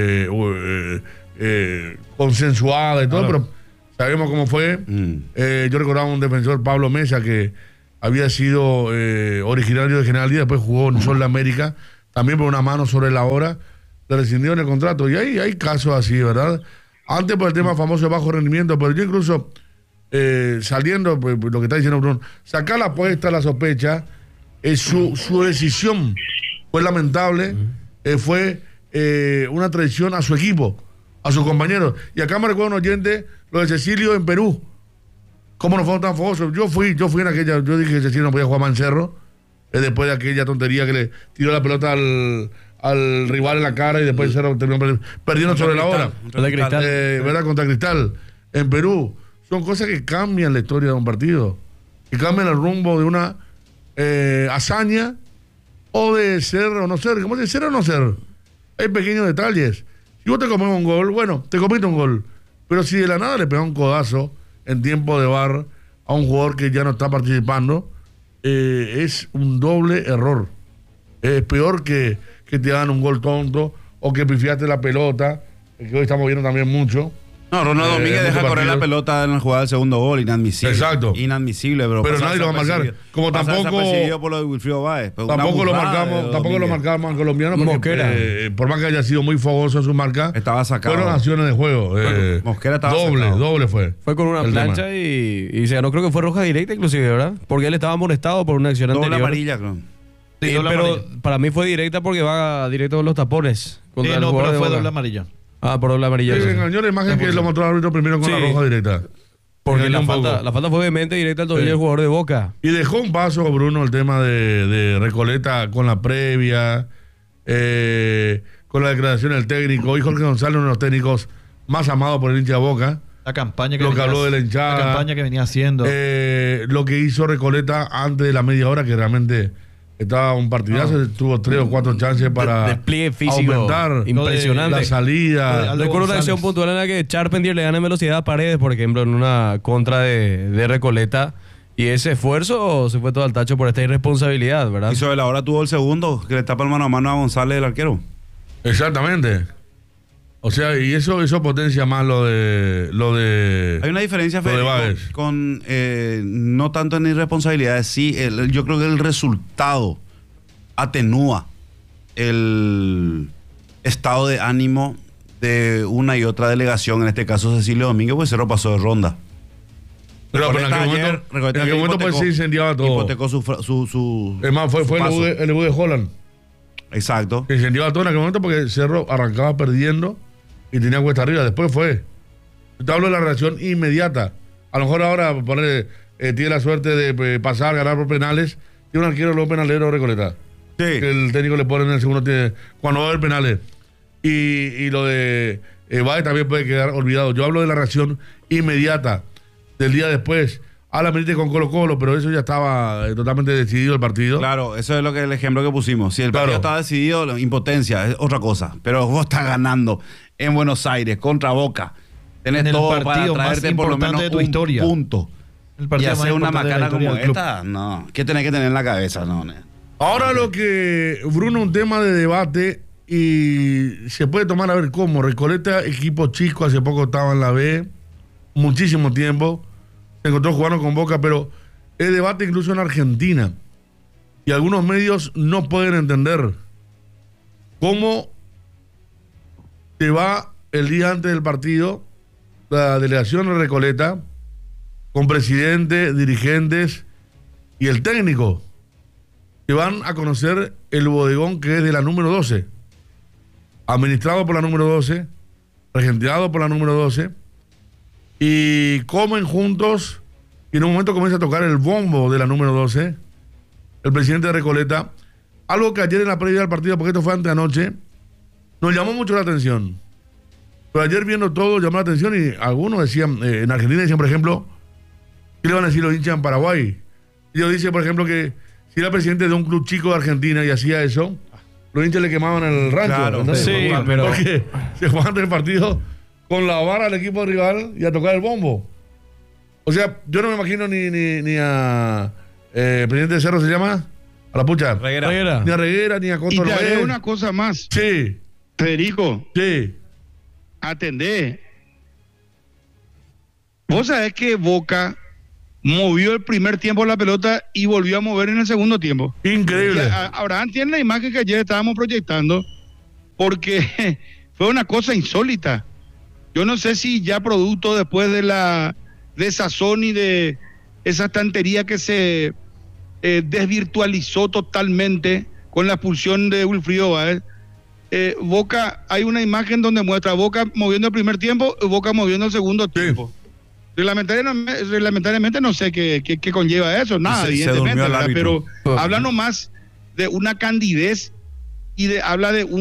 consensuada y todo, pero sabemos cómo fue. Yo recordaba un defensor, Pablo Mesa, que había sido originario de General Díaz, después jugó en Sol de América, también por una mano sobre la hora, le rescindieron el contrato. Y hay casos así, ¿verdad? Antes por el tema famoso de bajo rendimiento, pero yo incluso saliendo, pues, lo que está diciendo Bruno, sacar la apuesta, la sospecha, su decisión fue lamentable, fue una traición a su equipo, a sus compañeros. Y acá me recuerdo un oyente, lo de Cecilio en Perú. ¿Cómo no fueron tan famosos? Yo fui en aquella, yo dije que Cecilio no podía jugar más en Cerro, después de aquella tontería que le tiró la pelota al rival en la cara y después Cerro terminó perdiendo sobre la hora. ¿Verdad? Contra Cristal. En Perú. Son cosas que cambian la historia de un partido, que cambian el rumbo de una hazaña, o de ser o no ser. ¿Cómo de ser o no ser? Hay pequeños detalles. Si vos te comes un gol, bueno, te comiste un gol. Pero si de la nada le pegas un codazo en tiempo de VAR a un jugador que ya no está participando, es un doble error. Es peor que te hagan un gol tonto o que pifiaste la pelota, que hoy estamos viendo también mucho. No, Ronaldo Domínguez deja correr la pelota en la jugada del segundo gol, inadmisible. Exacto. Inadmisible, bro. Pero nadie lo va a marcar. Como tampoco por lo de Wilfrido Báez. Tampoco lo marcamos al colombiano porque por más que haya sido muy fogoso en su marca, estaba sacado. Fueron acciones de juego. Mosquera estaba sacado. Doble fue. Fue con una plancha y se ganó, creo que fue roja directa inclusive, ¿verdad? Porque él estaba molestado por una acción anterior. Doble amarilla, creo. Sí, pero para mí fue directa porque va directo con los tapones. No, pero fue doble amarilla. Ah, por doble amarilla. Sí, engañó la imagen que lo mostró el árbitro primero con la roja directa. Porque la falta fue obviamente directa al tobillo del jugador de Boca. Y dejó un paso, Bruno, el tema de Recoleta con la previa, con la declaración del técnico. Y Jorge González, uno de los técnicos más amados por el hincha de Boca. La campaña que lo que habló de la hinchada. La campaña que venía haciendo. Lo que hizo Recoleta antes de la media hora, que realmente estaba un partidazo, tuvo 3 o 4 chances para despliegue físico aumentar impresionante. La salida. Recuerdo una acción puntual en la que Charpentier le gana en velocidad a Paredes, por ejemplo, en una contra de Recoleta. Y ese esfuerzo se fue todo al tacho por esta irresponsabilidad, ¿verdad? Y sobre la hora tuvo el segundo, que le tapa el mano a mano a González, el arquero. Exactamente. O sea, y eso potencia más lo de hay una diferencia, Federico, con no tanto en irresponsabilidades, sí, yo creo que el resultado atenúa el estado de ánimo de una y otra delegación, en este caso Cecilio Domínguez, pues Cerro pasó de ronda. Pero en aquel momento pues se incendiaba todo. Hipotecó su es más, fue el debut de Holland. Exacto. Se incendiaba todo en aquel momento porque Cerro arrancaba perdiendo y tenía cuesta arriba. Después fue. Yo te hablo de la reacción inmediata. A lo mejor ahora tiene la suerte de pasar, ganar por penales. Tiene un arquero, los penaleros Recoleta. Sí. Que el técnico le pone en el segundo cuando va a haber penales. Y lo de Báez también puede quedar olvidado. Yo hablo de la reacción inmediata del día después. A la medida con Colo-Colo, pero eso ya estaba totalmente decidido el partido. Claro, eso es el ejemplo que pusimos. Si el partido estaba decidido, la impotencia es otra cosa. Pero vos estás ganando en Buenos Aires contra Boca. Tenés todo para traerte por lo menos de tu historia. Punto. Y hacer una macana como esta, no. ¿Qué tenés que tener en la cabeza? No. Ahora lo que, Bruno, un tema de debate y se puede tomar a ver cómo. Recoleta, equipo chico, hace poco estaba en la B, muchísimo tiempo. Se encontró jugando con Boca, pero es debate incluso en Argentina. Y algunos medios no pueden entender cómo se va el día antes del partido la delegación de Recoleta con presidente, dirigentes y el técnico, que van a conocer el bodegón que es de la número 12, administrado por la número 12, regenteado por la número 12, y comen juntos, y en un momento comienza a tocar el bombo de la número 12, el presidente de Recoleta, algo que ayer en la previa del partido, porque esto fue anteanoche, nos llamó mucho la atención. Pero ayer viendo todo llamó la atención y algunos decían, en Argentina decían, por ejemplo, ¿qué le van a decir los hinchas en Paraguay? Ellos dicen, por ejemplo, que si era presidente de un club chico de Argentina y hacía eso, los hinchas le quemaban el rancho. Claro, sí, pero porque se jugaban el partido con la vara al equipo rival y a tocar el bombo. O sea, yo no me imagino ni a presidente de Cerro, ¿se llama? A la pucha. Reguera. Ni a Reguera, ni a Coto. Y te haré López. una cosa más. Sí. Federico. Sí. Atendé. Vos sabés que Boca movió el primer tiempo la pelota y volvió a mover en el segundo tiempo. Increíble. Abraham tiene la imagen que ayer estábamos proyectando porque fue una cosa insólita. Yo no sé si ya producto después de la desazón y de esa estantería que se desvirtualizó totalmente con la expulsión de Wilfrido Báez. Boca, hay una imagen donde muestra Boca moviendo el primer tiempo y Boca moviendo el segundo tiempo. Reglamentariamente no sé qué conlleva eso, nada, evidentemente, ¿verdad? Pero habla nomás de una candidez y habla de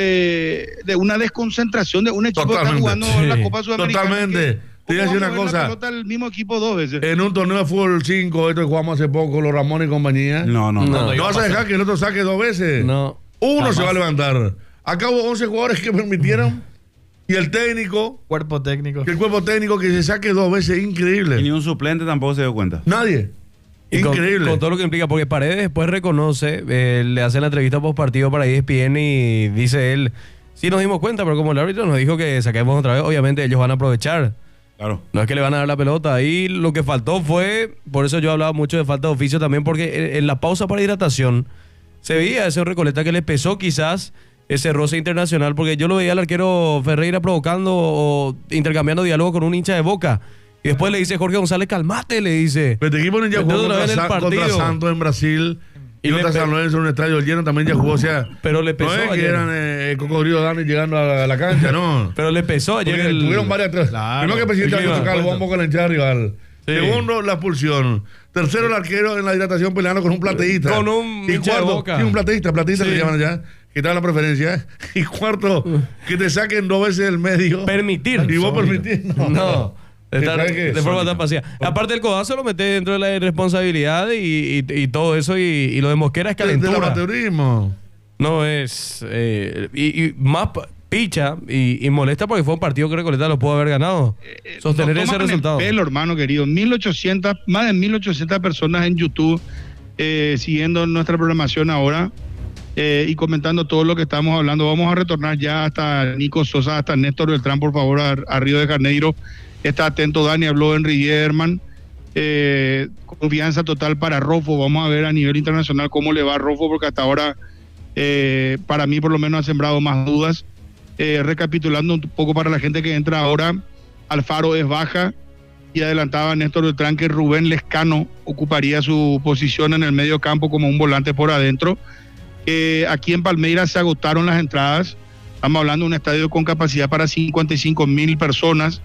una desconcentración de un equipo que está jugando la Copa Sudamericana. Totalmente. Te voy a decir una cosa. El mismo equipo 2 veces. En un torneo de fútbol 5, esto que jugamos hace poco, los Ramón y compañía. No vas a dejar que el otro saque 2 veces. No. Uno Jamás. se va a levantar. Acá hubo 11 jugadores que permitieron. Y el técnico. Cuerpo técnico. Que el cuerpo técnico que se saque 2 veces, increíble. Y ni un suplente tampoco se dio cuenta. Nadie. Y Increíble. con todo lo que implica, porque Paredes después reconoce, le hacen la entrevista post partido para ESPN y dice él, sí nos dimos cuenta, pero como el árbitro nos dijo que saquemos otra vez, obviamente ellos van a aprovechar. Claro. No es que le van a dar la pelota. Ahí lo que faltó fue, por eso yo hablaba mucho de falta de oficio también, porque en la pausa para hidratación se veía ese Recoleta que le pesó quizás ese roce internacional, porque yo lo veía al arquero Ferreira provocando o intercambiando diálogo con un hincha de Boca. Y después le dice Jorge González, calmate, le dice. Pero este equipo ya jugó contra Santos en Brasil y contra San Lorenzo en un estadio lleno también ya jugó. O sea, pero le pesó no es que ayer. eran Cocodrilo Dani llegando a la cancha, no. Pero le pesó ayer. Tuvieron varias. Primero que el presidente había tocado el bombo con la hinchada rival. Sí. Segundo, la expulsión. Tercero, el arquero en la hidratación peleando con un plateísta. Con un hincha de Boca. Sí, un plateísta Sí. le llaman allá, que está en la preferencia. Y cuarto, que te saquen 2 veces el medio. Permitir. Y vos permitir. No. De forma tan pasiva. Aparte el codazo lo mete dentro de la responsabilidad y todo eso y lo de Mosquera es calentura. Del amateurismo. No es... y más picha y molesta porque fue un partido que Recoleta lo pudo haber ganado. Sostener ese resultado. Pelo, hermano querido. Más de 1800 personas en YouTube siguiendo nuestra programación ahora y comentando todo lo que estamos hablando. Vamos a retornar ya hasta Nico Sosa, hasta Néstor Beltrán, por favor, a Río de Janeiro. Está atento Dani, habló Henry German. Confianza total para Rofo. Vamos a ver a nivel internacional cómo le va a Rofo, porque hasta ahora, para mí por lo menos ha sembrado más dudas. Recapitulando un poco para la gente que entra ahora, Alfaro es baja y adelantaba Néstor Beltrán que Rubén Lescano ocuparía su posición en el medio campo como un volante por adentro. Aquí en Palmeiras se agotaron las entradas. Estamos hablando de un estadio con capacidad para 55,000 personas.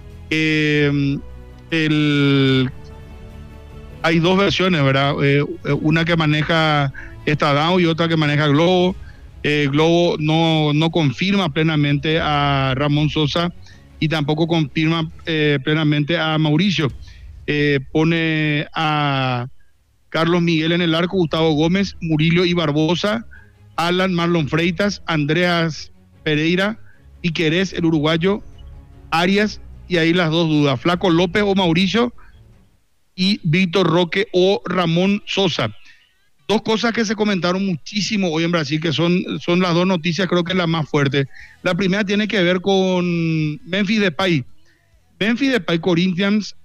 Hay 2 versiones, ¿verdad? Una que maneja Estadao y otra que maneja Globo. Globo no confirma plenamente a Ramón Sosa y tampoco confirma plenamente a Mauricio. Pone a Carlos Miguel en el arco, Gustavo Gómez, Murillo y Barbosa, Alan Marlon Freitas, Andreas Pereira, Piquerés, el uruguayo, Arias, y ahí las 2 dudas, Flaco López o Mauricio, y Víctor Roque o Ramón Sosa. 2 cosas que se comentaron muchísimo hoy en Brasil, que son las 2 noticias, creo que es la más fuerte. La primera tiene que ver con Memphis Depay. Memphis Depay, Corinthians,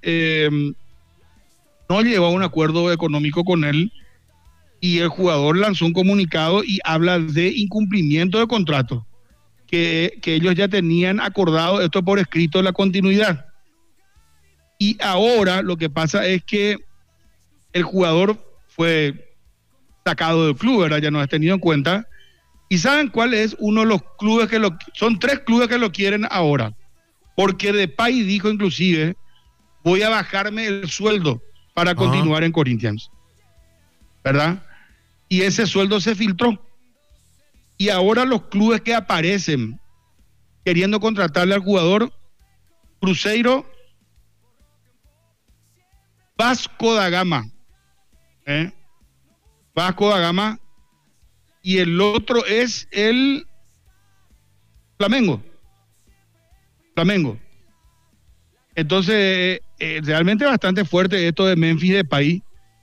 no llegó a un acuerdo económico con él y el jugador lanzó un comunicado y habla de incumplimiento de contrato, que ellos ya tenían acordado esto por escrito, la continuidad. Y ahora lo que pasa es que el jugador fue sacado del club, ¿verdad? Ya no es tenido en cuenta. ¿Y saben cuál es uno de los clubes son 3 clubes que lo quieren ahora? Porque Depay dijo inclusive, voy a bajarme el sueldo para continuar en Corinthians, ¿verdad? Y ese sueldo se filtró. Y ahora los clubes que aparecen queriendo contratarle al jugador, Cruzeiro, Vasco da Gama, Vasco da Gama, y el otro es el Flamengo. Entonces, realmente bastante fuerte esto de Memphis Depay,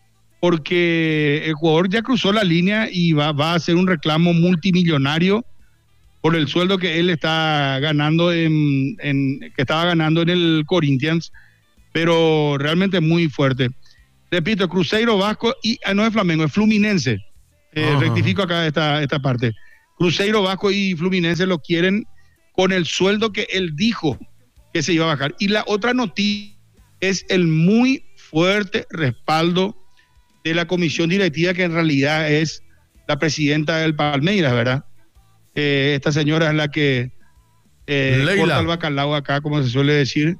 porque el jugador ya cruzó la línea y va a hacer un reclamo multimillonario por el sueldo que él está ganando que estaba ganando en el Corinthians, pero realmente muy fuerte. Repito, Cruzeiro, Vasco y no es Flamengo, es Fluminense. Rectifico acá esta parte. Cruzeiro, Vasco y Fluminense lo quieren con el sueldo que él dijo que se iba a bajar. Y la otra noticia es el muy fuerte respaldo de la comisión directiva, que en realidad es la presidenta del Palmeiras, ¿verdad? Esta señora es la que corta el bacalao acá, como se suele decir,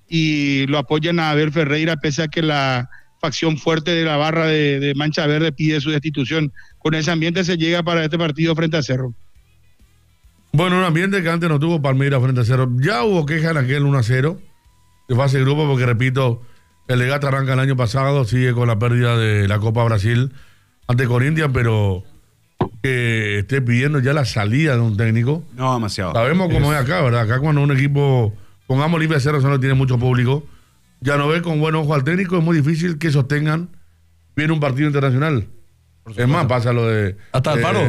y lo apoyan a Abel Ferreira, pese a que la facción fuerte de la barra de Mancha Verde pide su destitución. Con ese ambiente se llega para este partido frente a Cerro. Bueno, un ambiente que antes no tuvo Palmeiras frente a Cerro. Ya hubo queja en aquel 1-0 de fase de grupo, porque repito, el Legata arranca el año pasado, sigue con la pérdida de la Copa Brasil ante Corinthians, pero que esté pidiendo ya la salida de un técnico. No, demasiado. Sabemos cómo es acá, ¿verdad? Acá cuando un equipo, pongamos Olimpia Cerro, no tiene mucho público, ya no ve con buen ojo al técnico, es muy difícil que sostengan bien un partido internacional. Es más, pasa lo de... Hasta el paro.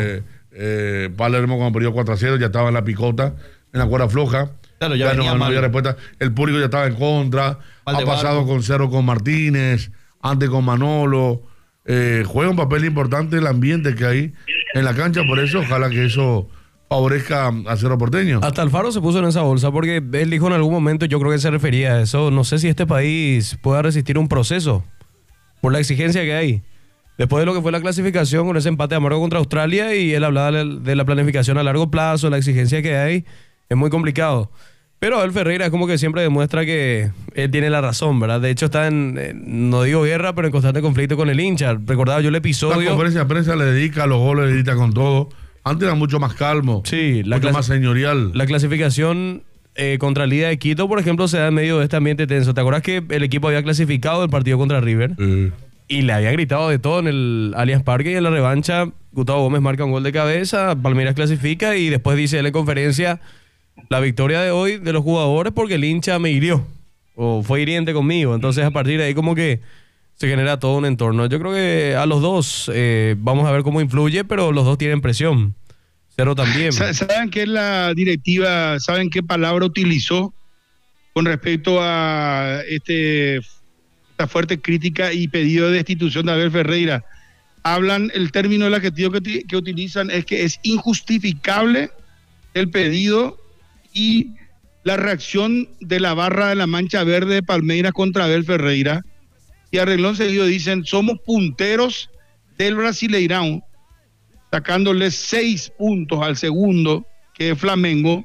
Palermo cuando perdió 4-0 ya estaba en la picota, en la cuerda floja. Claro, ya no había respuesta. El público ya estaba en contra. Ha pasado con Cerro con Martínez, antes con Manolo. Juega un papel importante el ambiente que hay en la cancha, por eso ojalá que eso favorezca a Cerro Porteño. Hasta Alfaro se puso en esa bolsa porque él dijo en algún momento, yo creo que se refería a eso, no sé si este país pueda resistir un proceso por la exigencia que hay. Después de lo que fue la clasificación con ese empate amargo contra Australia, y él hablaba de la planificación a largo plazo, la exigencia que hay, es muy complicado. Pero Abel Ferreira es como que siempre demuestra que él tiene la razón, ¿verdad? De hecho está no digo guerra, pero en constante conflicto con el hincha. Recordaba yo el episodio... La conferencia de prensa le dedica a los goles, le dedica con todo. Antes era mucho más calmo, sí, mucho más señorial. La clasificación contra Liga de Quito, por ejemplo, se da en medio de este ambiente tenso. ¿Te acuerdas que el equipo había clasificado el partido contra River? Y le había gritado de todo en el Allianz Parque, y en la revancha Gustavo Gómez marca un gol de cabeza, Palmeiras clasifica, y después dice él en conferencia: la victoria de hoy de los jugadores porque el hincha me hirió o fue hiriente conmigo. Entonces a partir de ahí como que se genera todo un entorno. Yo creo que a los dos vamos a ver cómo influye, pero los dos tienen presión. Cerro también. ¿Saben qué es la directiva? ¿Saben qué palabra utilizó con respecto a esta fuerte crítica y pedido de destitución de Abel Ferreira? Hablan, el término, el adjetivo que utilizan es que es injustificable el pedido y la reacción de la barra de la Mancha Verde de Palmeiras contra Abel Ferreira. Y a renglón seguido dicen: somos punteros del Brasileirão, sacándole 6 puntos al segundo, que es Flamengo,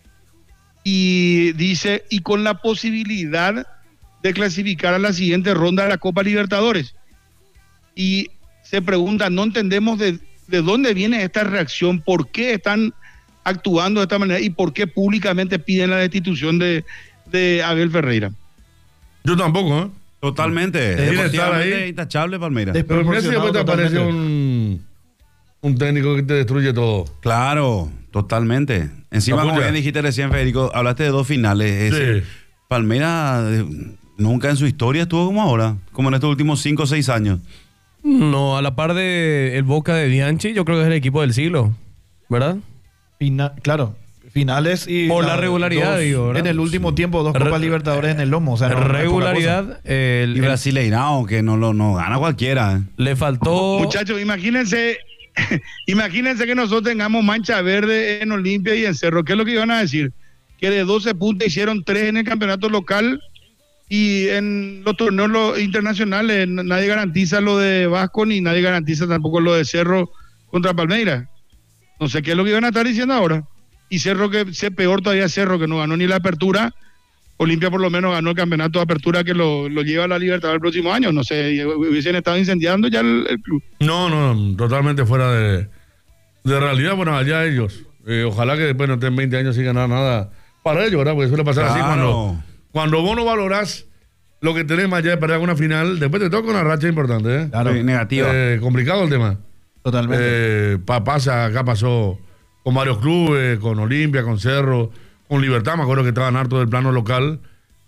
y dice, y con la posibilidad de clasificar a la siguiente ronda de la Copa Libertadores. Y se pregunta, no entendemos de dónde viene esta reacción, por qué están actuando de esta manera y por qué públicamente piden la destitución de Abel Ferreira. Yo tampoco, ¿eh? Totalmente. Deportivamente intachable, Palmeiras. Pero ¿por qué si después te aparece un técnico que te destruye todo? Claro, totalmente. Encima, como bien dijiste recién, Federico, hablaste de 2 finales. Sí. Palmeiras nunca en su historia estuvo como ahora, como en estos últimos 5 o 6 años. No, a la par de el Boca de Bianchi, yo creo que es el equipo del siglo, ¿verdad? Claro, finales y... Por la regularidad, digo, ¿verdad? En el último tiempo, 2 Copas Libertadores en el lomo. O sea, regularidad. Y Brasileirão, que no gana cualquiera. Le faltó... Muchachos, imagínense que nosotros tengamos Mancha Verde en Olimpia y en Cerro. ¿Qué es lo que iban a decir? Que de 12 puntos hicieron 3 en el campeonato local, y en los torneos internacionales nadie garantiza lo de Vasco, ni nadie garantiza tampoco lo de Cerro contra Palmeiras. No sé qué es lo que iban a estar diciendo ahora. Y Cerro, que sé peor todavía, Cerro, que no ganó ni la apertura. Olimpia por lo menos ganó el campeonato de apertura, que lo lleva a la Libertad el próximo año. No sé, hubiesen estado incendiando ya el club. No, totalmente fuera de realidad. Bueno, allá ellos. Ojalá que después no estén 20 años sin ganar nada para ellos, ¿verdad? Porque suele pasar así cuando vos no valorás lo que tenés más allá de perder una final, después te toca una racha importante, ¿eh? Claro, negativa. Complicado el tema. Totalmente. Acá pasó con varios clubes, con Olimpia, con Cerro, con Libertad. Me acuerdo que estaban hartos del plano local y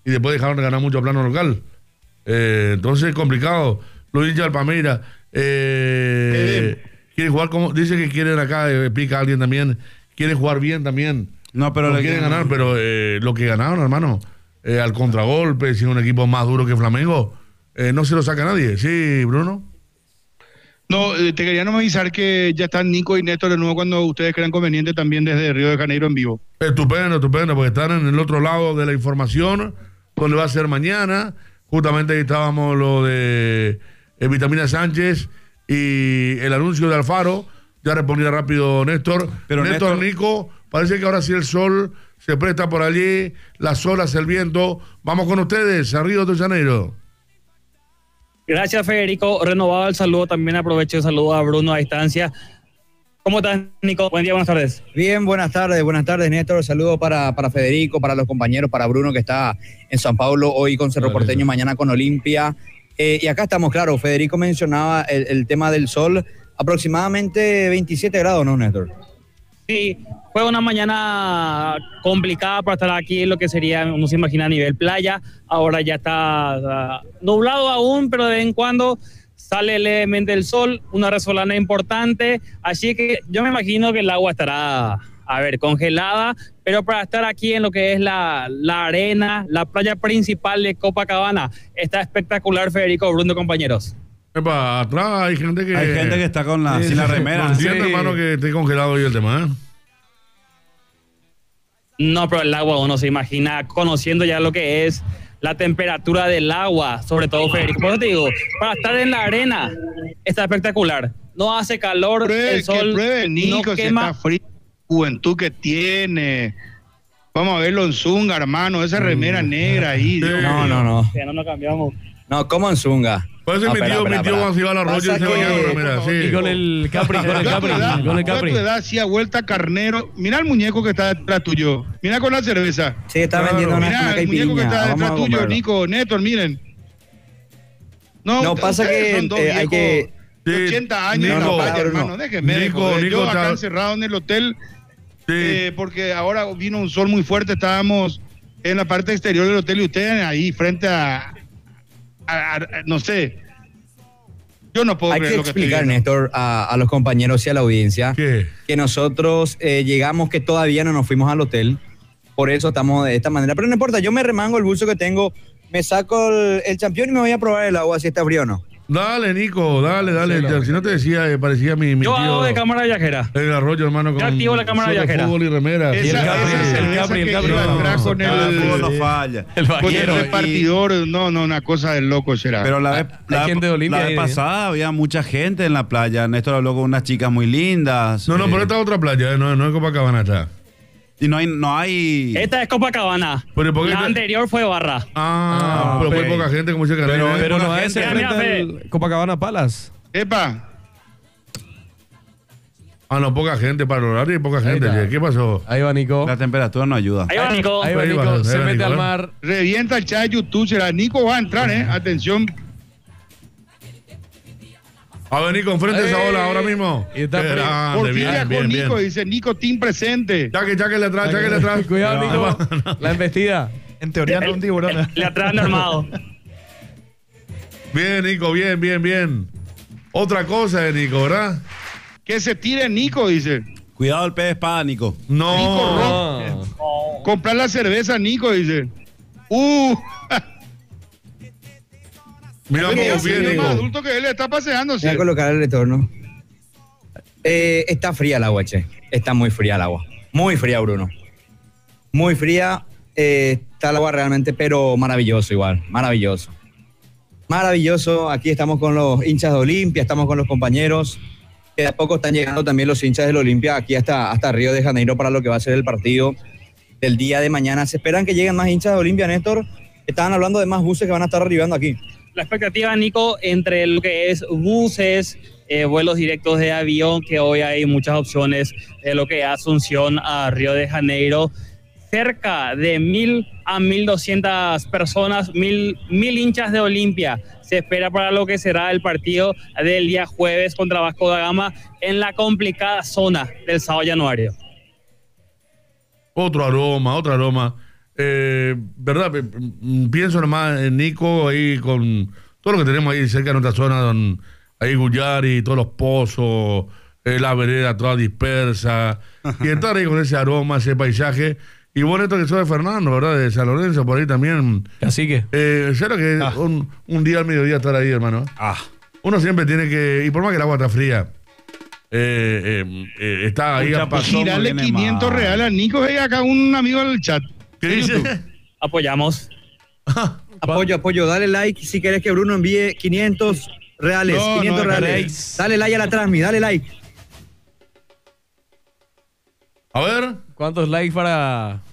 y después dejaron de ganar mucho plano local. Entonces es complicado. Los hinchas del Palmeiras quieren jugar como, dice que quieren acá, explica alguien también, quieren jugar bien también. No, pero no quieren ganar, pero lo que ganaron, hermano, al contragolpe, sin un equipo más duro que Flamengo, no se lo saca nadie. Sí, Bruno. No, te quería nomás avisar que ya están Nico y Néstor de nuevo cuando ustedes crean conveniente también desde Río de Janeiro en vivo. Estupendo, porque están en el otro lado de la información, donde va a ser mañana. Justamente ahí estábamos lo de Vitamina Sánchez y el anuncio de Alfaro. Ya respondía rápido Néstor. Pero Néstor, Nico, parece que ahora sí el sol se presta por allí, las olas, el viento. Vamos con ustedes a Río de Janeiro. Gracias, Federico. Renovado el saludo, también aprovecho el saludo a Bruno a distancia. ¿Cómo estás, Nico? Buen día, buenas tardes. Bien, buenas tardes, Néstor. Saludo para Federico, para los compañeros, para Bruno, que está en San Pablo hoy con Cerro Porteño, mañana con Olimpia. Y acá estamos, claro, Federico mencionaba el tema del sol, aproximadamente 27 grados, ¿no, Néstor? Sí, fue una mañana complicada para estar aquí en lo que sería, uno se imagina, a nivel playa. Ahora ya está nublado aún, pero de vez en cuando sale levemente el sol, una resolana importante. Así que yo me imagino que el agua estará, congelada, pero para estar aquí en lo que es la arena, la playa principal de Copacabana, está espectacular, Federico, Bruno, compañeros. Epa, atrás hay gente que está con sin la remera. No entiendo, hermano, que esté congelado hoy el tema, No, pero el agua uno se imagina, conociendo ya lo que es la temperatura del agua, sobre todo, Federico. Por eso te digo, para estar en la arena está espectacular. No hace calor, el sol Nico, no quema. Si está frío, juventud que tiene. Vamos a verlo en Zunga, hermano, esa remera negra ahí. No. Ya no nos cambiamos. No, ¿cómo en Zunga? Parece mi tío cuando se iba al arroyo y se bañaba con remera, sí. Y con el Capri. Tu edad hacía vuelta carnero. Mira el muñeco que está detrás tuyo. Mira con la cerveza. Sí, está vendiendo una Mira el muñeco que está detrás tuyo, Nico, Néstor, miren. No, pasa que hay que... 80 años en la playa, hermano. Déjenme. Yo acá encerrado en el hotel, porque ahora vino un sol muy fuerte. Estábamos en la parte exterior del hotel y ustedes ahí frente a no sé. Yo no puedo creer lo que explicar, Néstor, a los compañeros y a la audiencia que nosotros llegamos, que todavía no nos fuimos al hotel. Por eso estamos de esta manera. Pero no importa, yo me remango el buzo que tengo, me saco el champión y me voy a probar el agua si está frío o no. Dale, Nico, dale. Si no te decía, parecía mi yo tío. hago de cámara viajera. El arroyo, hermano. Yo activo la cámara viajera. Fútbol y remera. El Capri. Con no falla. Con el repartidor, no, una cosa del loco será. Pero la vez pasada había mucha gente en la playa. Néstor habló con unas chicas muy lindas. No, pero esta es otra playa, no es Copacabana, está. Y no hay... Esta es Copacabana. La anterior fue Barra. Pero muy poca gente, como dice Carolina. Pero no es el Copacabana Palace. Epa. No, poca gente para el horario y poca gente. ¿Qué pasó? Ahí va Nico. La temperatura no ayuda. Ahí va Nico. Se mete al mar. Revienta el chat de YouTube. Será Nico va a entrar, Atención. A ver, Nico, enfrente de esa ola ahora mismo. Y está por fin con Nico, dice Nico, team presente. Cháquele atrás. Cuidado, Nico. La embestida. En teoría no es un tiburón. Le atrás armado. Bien, Nico, bien. Otra cosa de Nico, ¿verdad? Que se tire Nico, dice. Cuidado el pez espada, Nico. No. Nico Rock. Comprar la cerveza, Nico, dice. Mira cómo viene, Nico. Adulto que él está paseando. Voy a colocar el retorno. Está fría el agua, che. Está muy fría el agua. Muy fría, Bruno. Muy fría. Está el agua realmente, pero maravilloso igual. Maravilloso. Aquí estamos con los hinchas de Olimpia, estamos con los compañeros. Que de a poco están llegando también los hinchas del Olimpia aquí hasta Río de Janeiro para lo que va a ser el partido del día de mañana. ¿Se esperan que lleguen más hinchas de Olimpia, Néstor? Estaban hablando de más buses que van a estar arribando aquí. La expectativa, Nico, entre lo que es buses, vuelos directos de avión, que hoy hay muchas opciones de lo que es Asunción a Río de Janeiro, cerca de 1.000 a 1.200 personas, 1.000 hinchas de Olimpia. Se espera para lo que será el partido del día jueves contra Vasco da Gama en la complicada zona del Sao Januario. Otro aroma. ¿verdad? Pienso nomás en Nico ahí con todo lo que tenemos ahí cerca de nuestra zona, ahí Guyari, todos los pozos, la vereda toda dispersa, y entrar ahí con ese aroma, ese paisaje. Y bueno, esto que soy de Fernando, ¿verdad? De San Lorenzo, por ahí también. Así que. ¿Será que un día al mediodía estar ahí, hermano? Uno siempre tiene que, y por más que el agua está fría, está ahí a paso. Girarle 500 reales a Nico, acá un amigo del chat. ¿Qué dice? Apoyamos. Apoyo. Dale like si querés que Bruno envíe 500 reales. 500 reales. Dale like a la transmi, dale like. A ver. ¿Cuántos likes para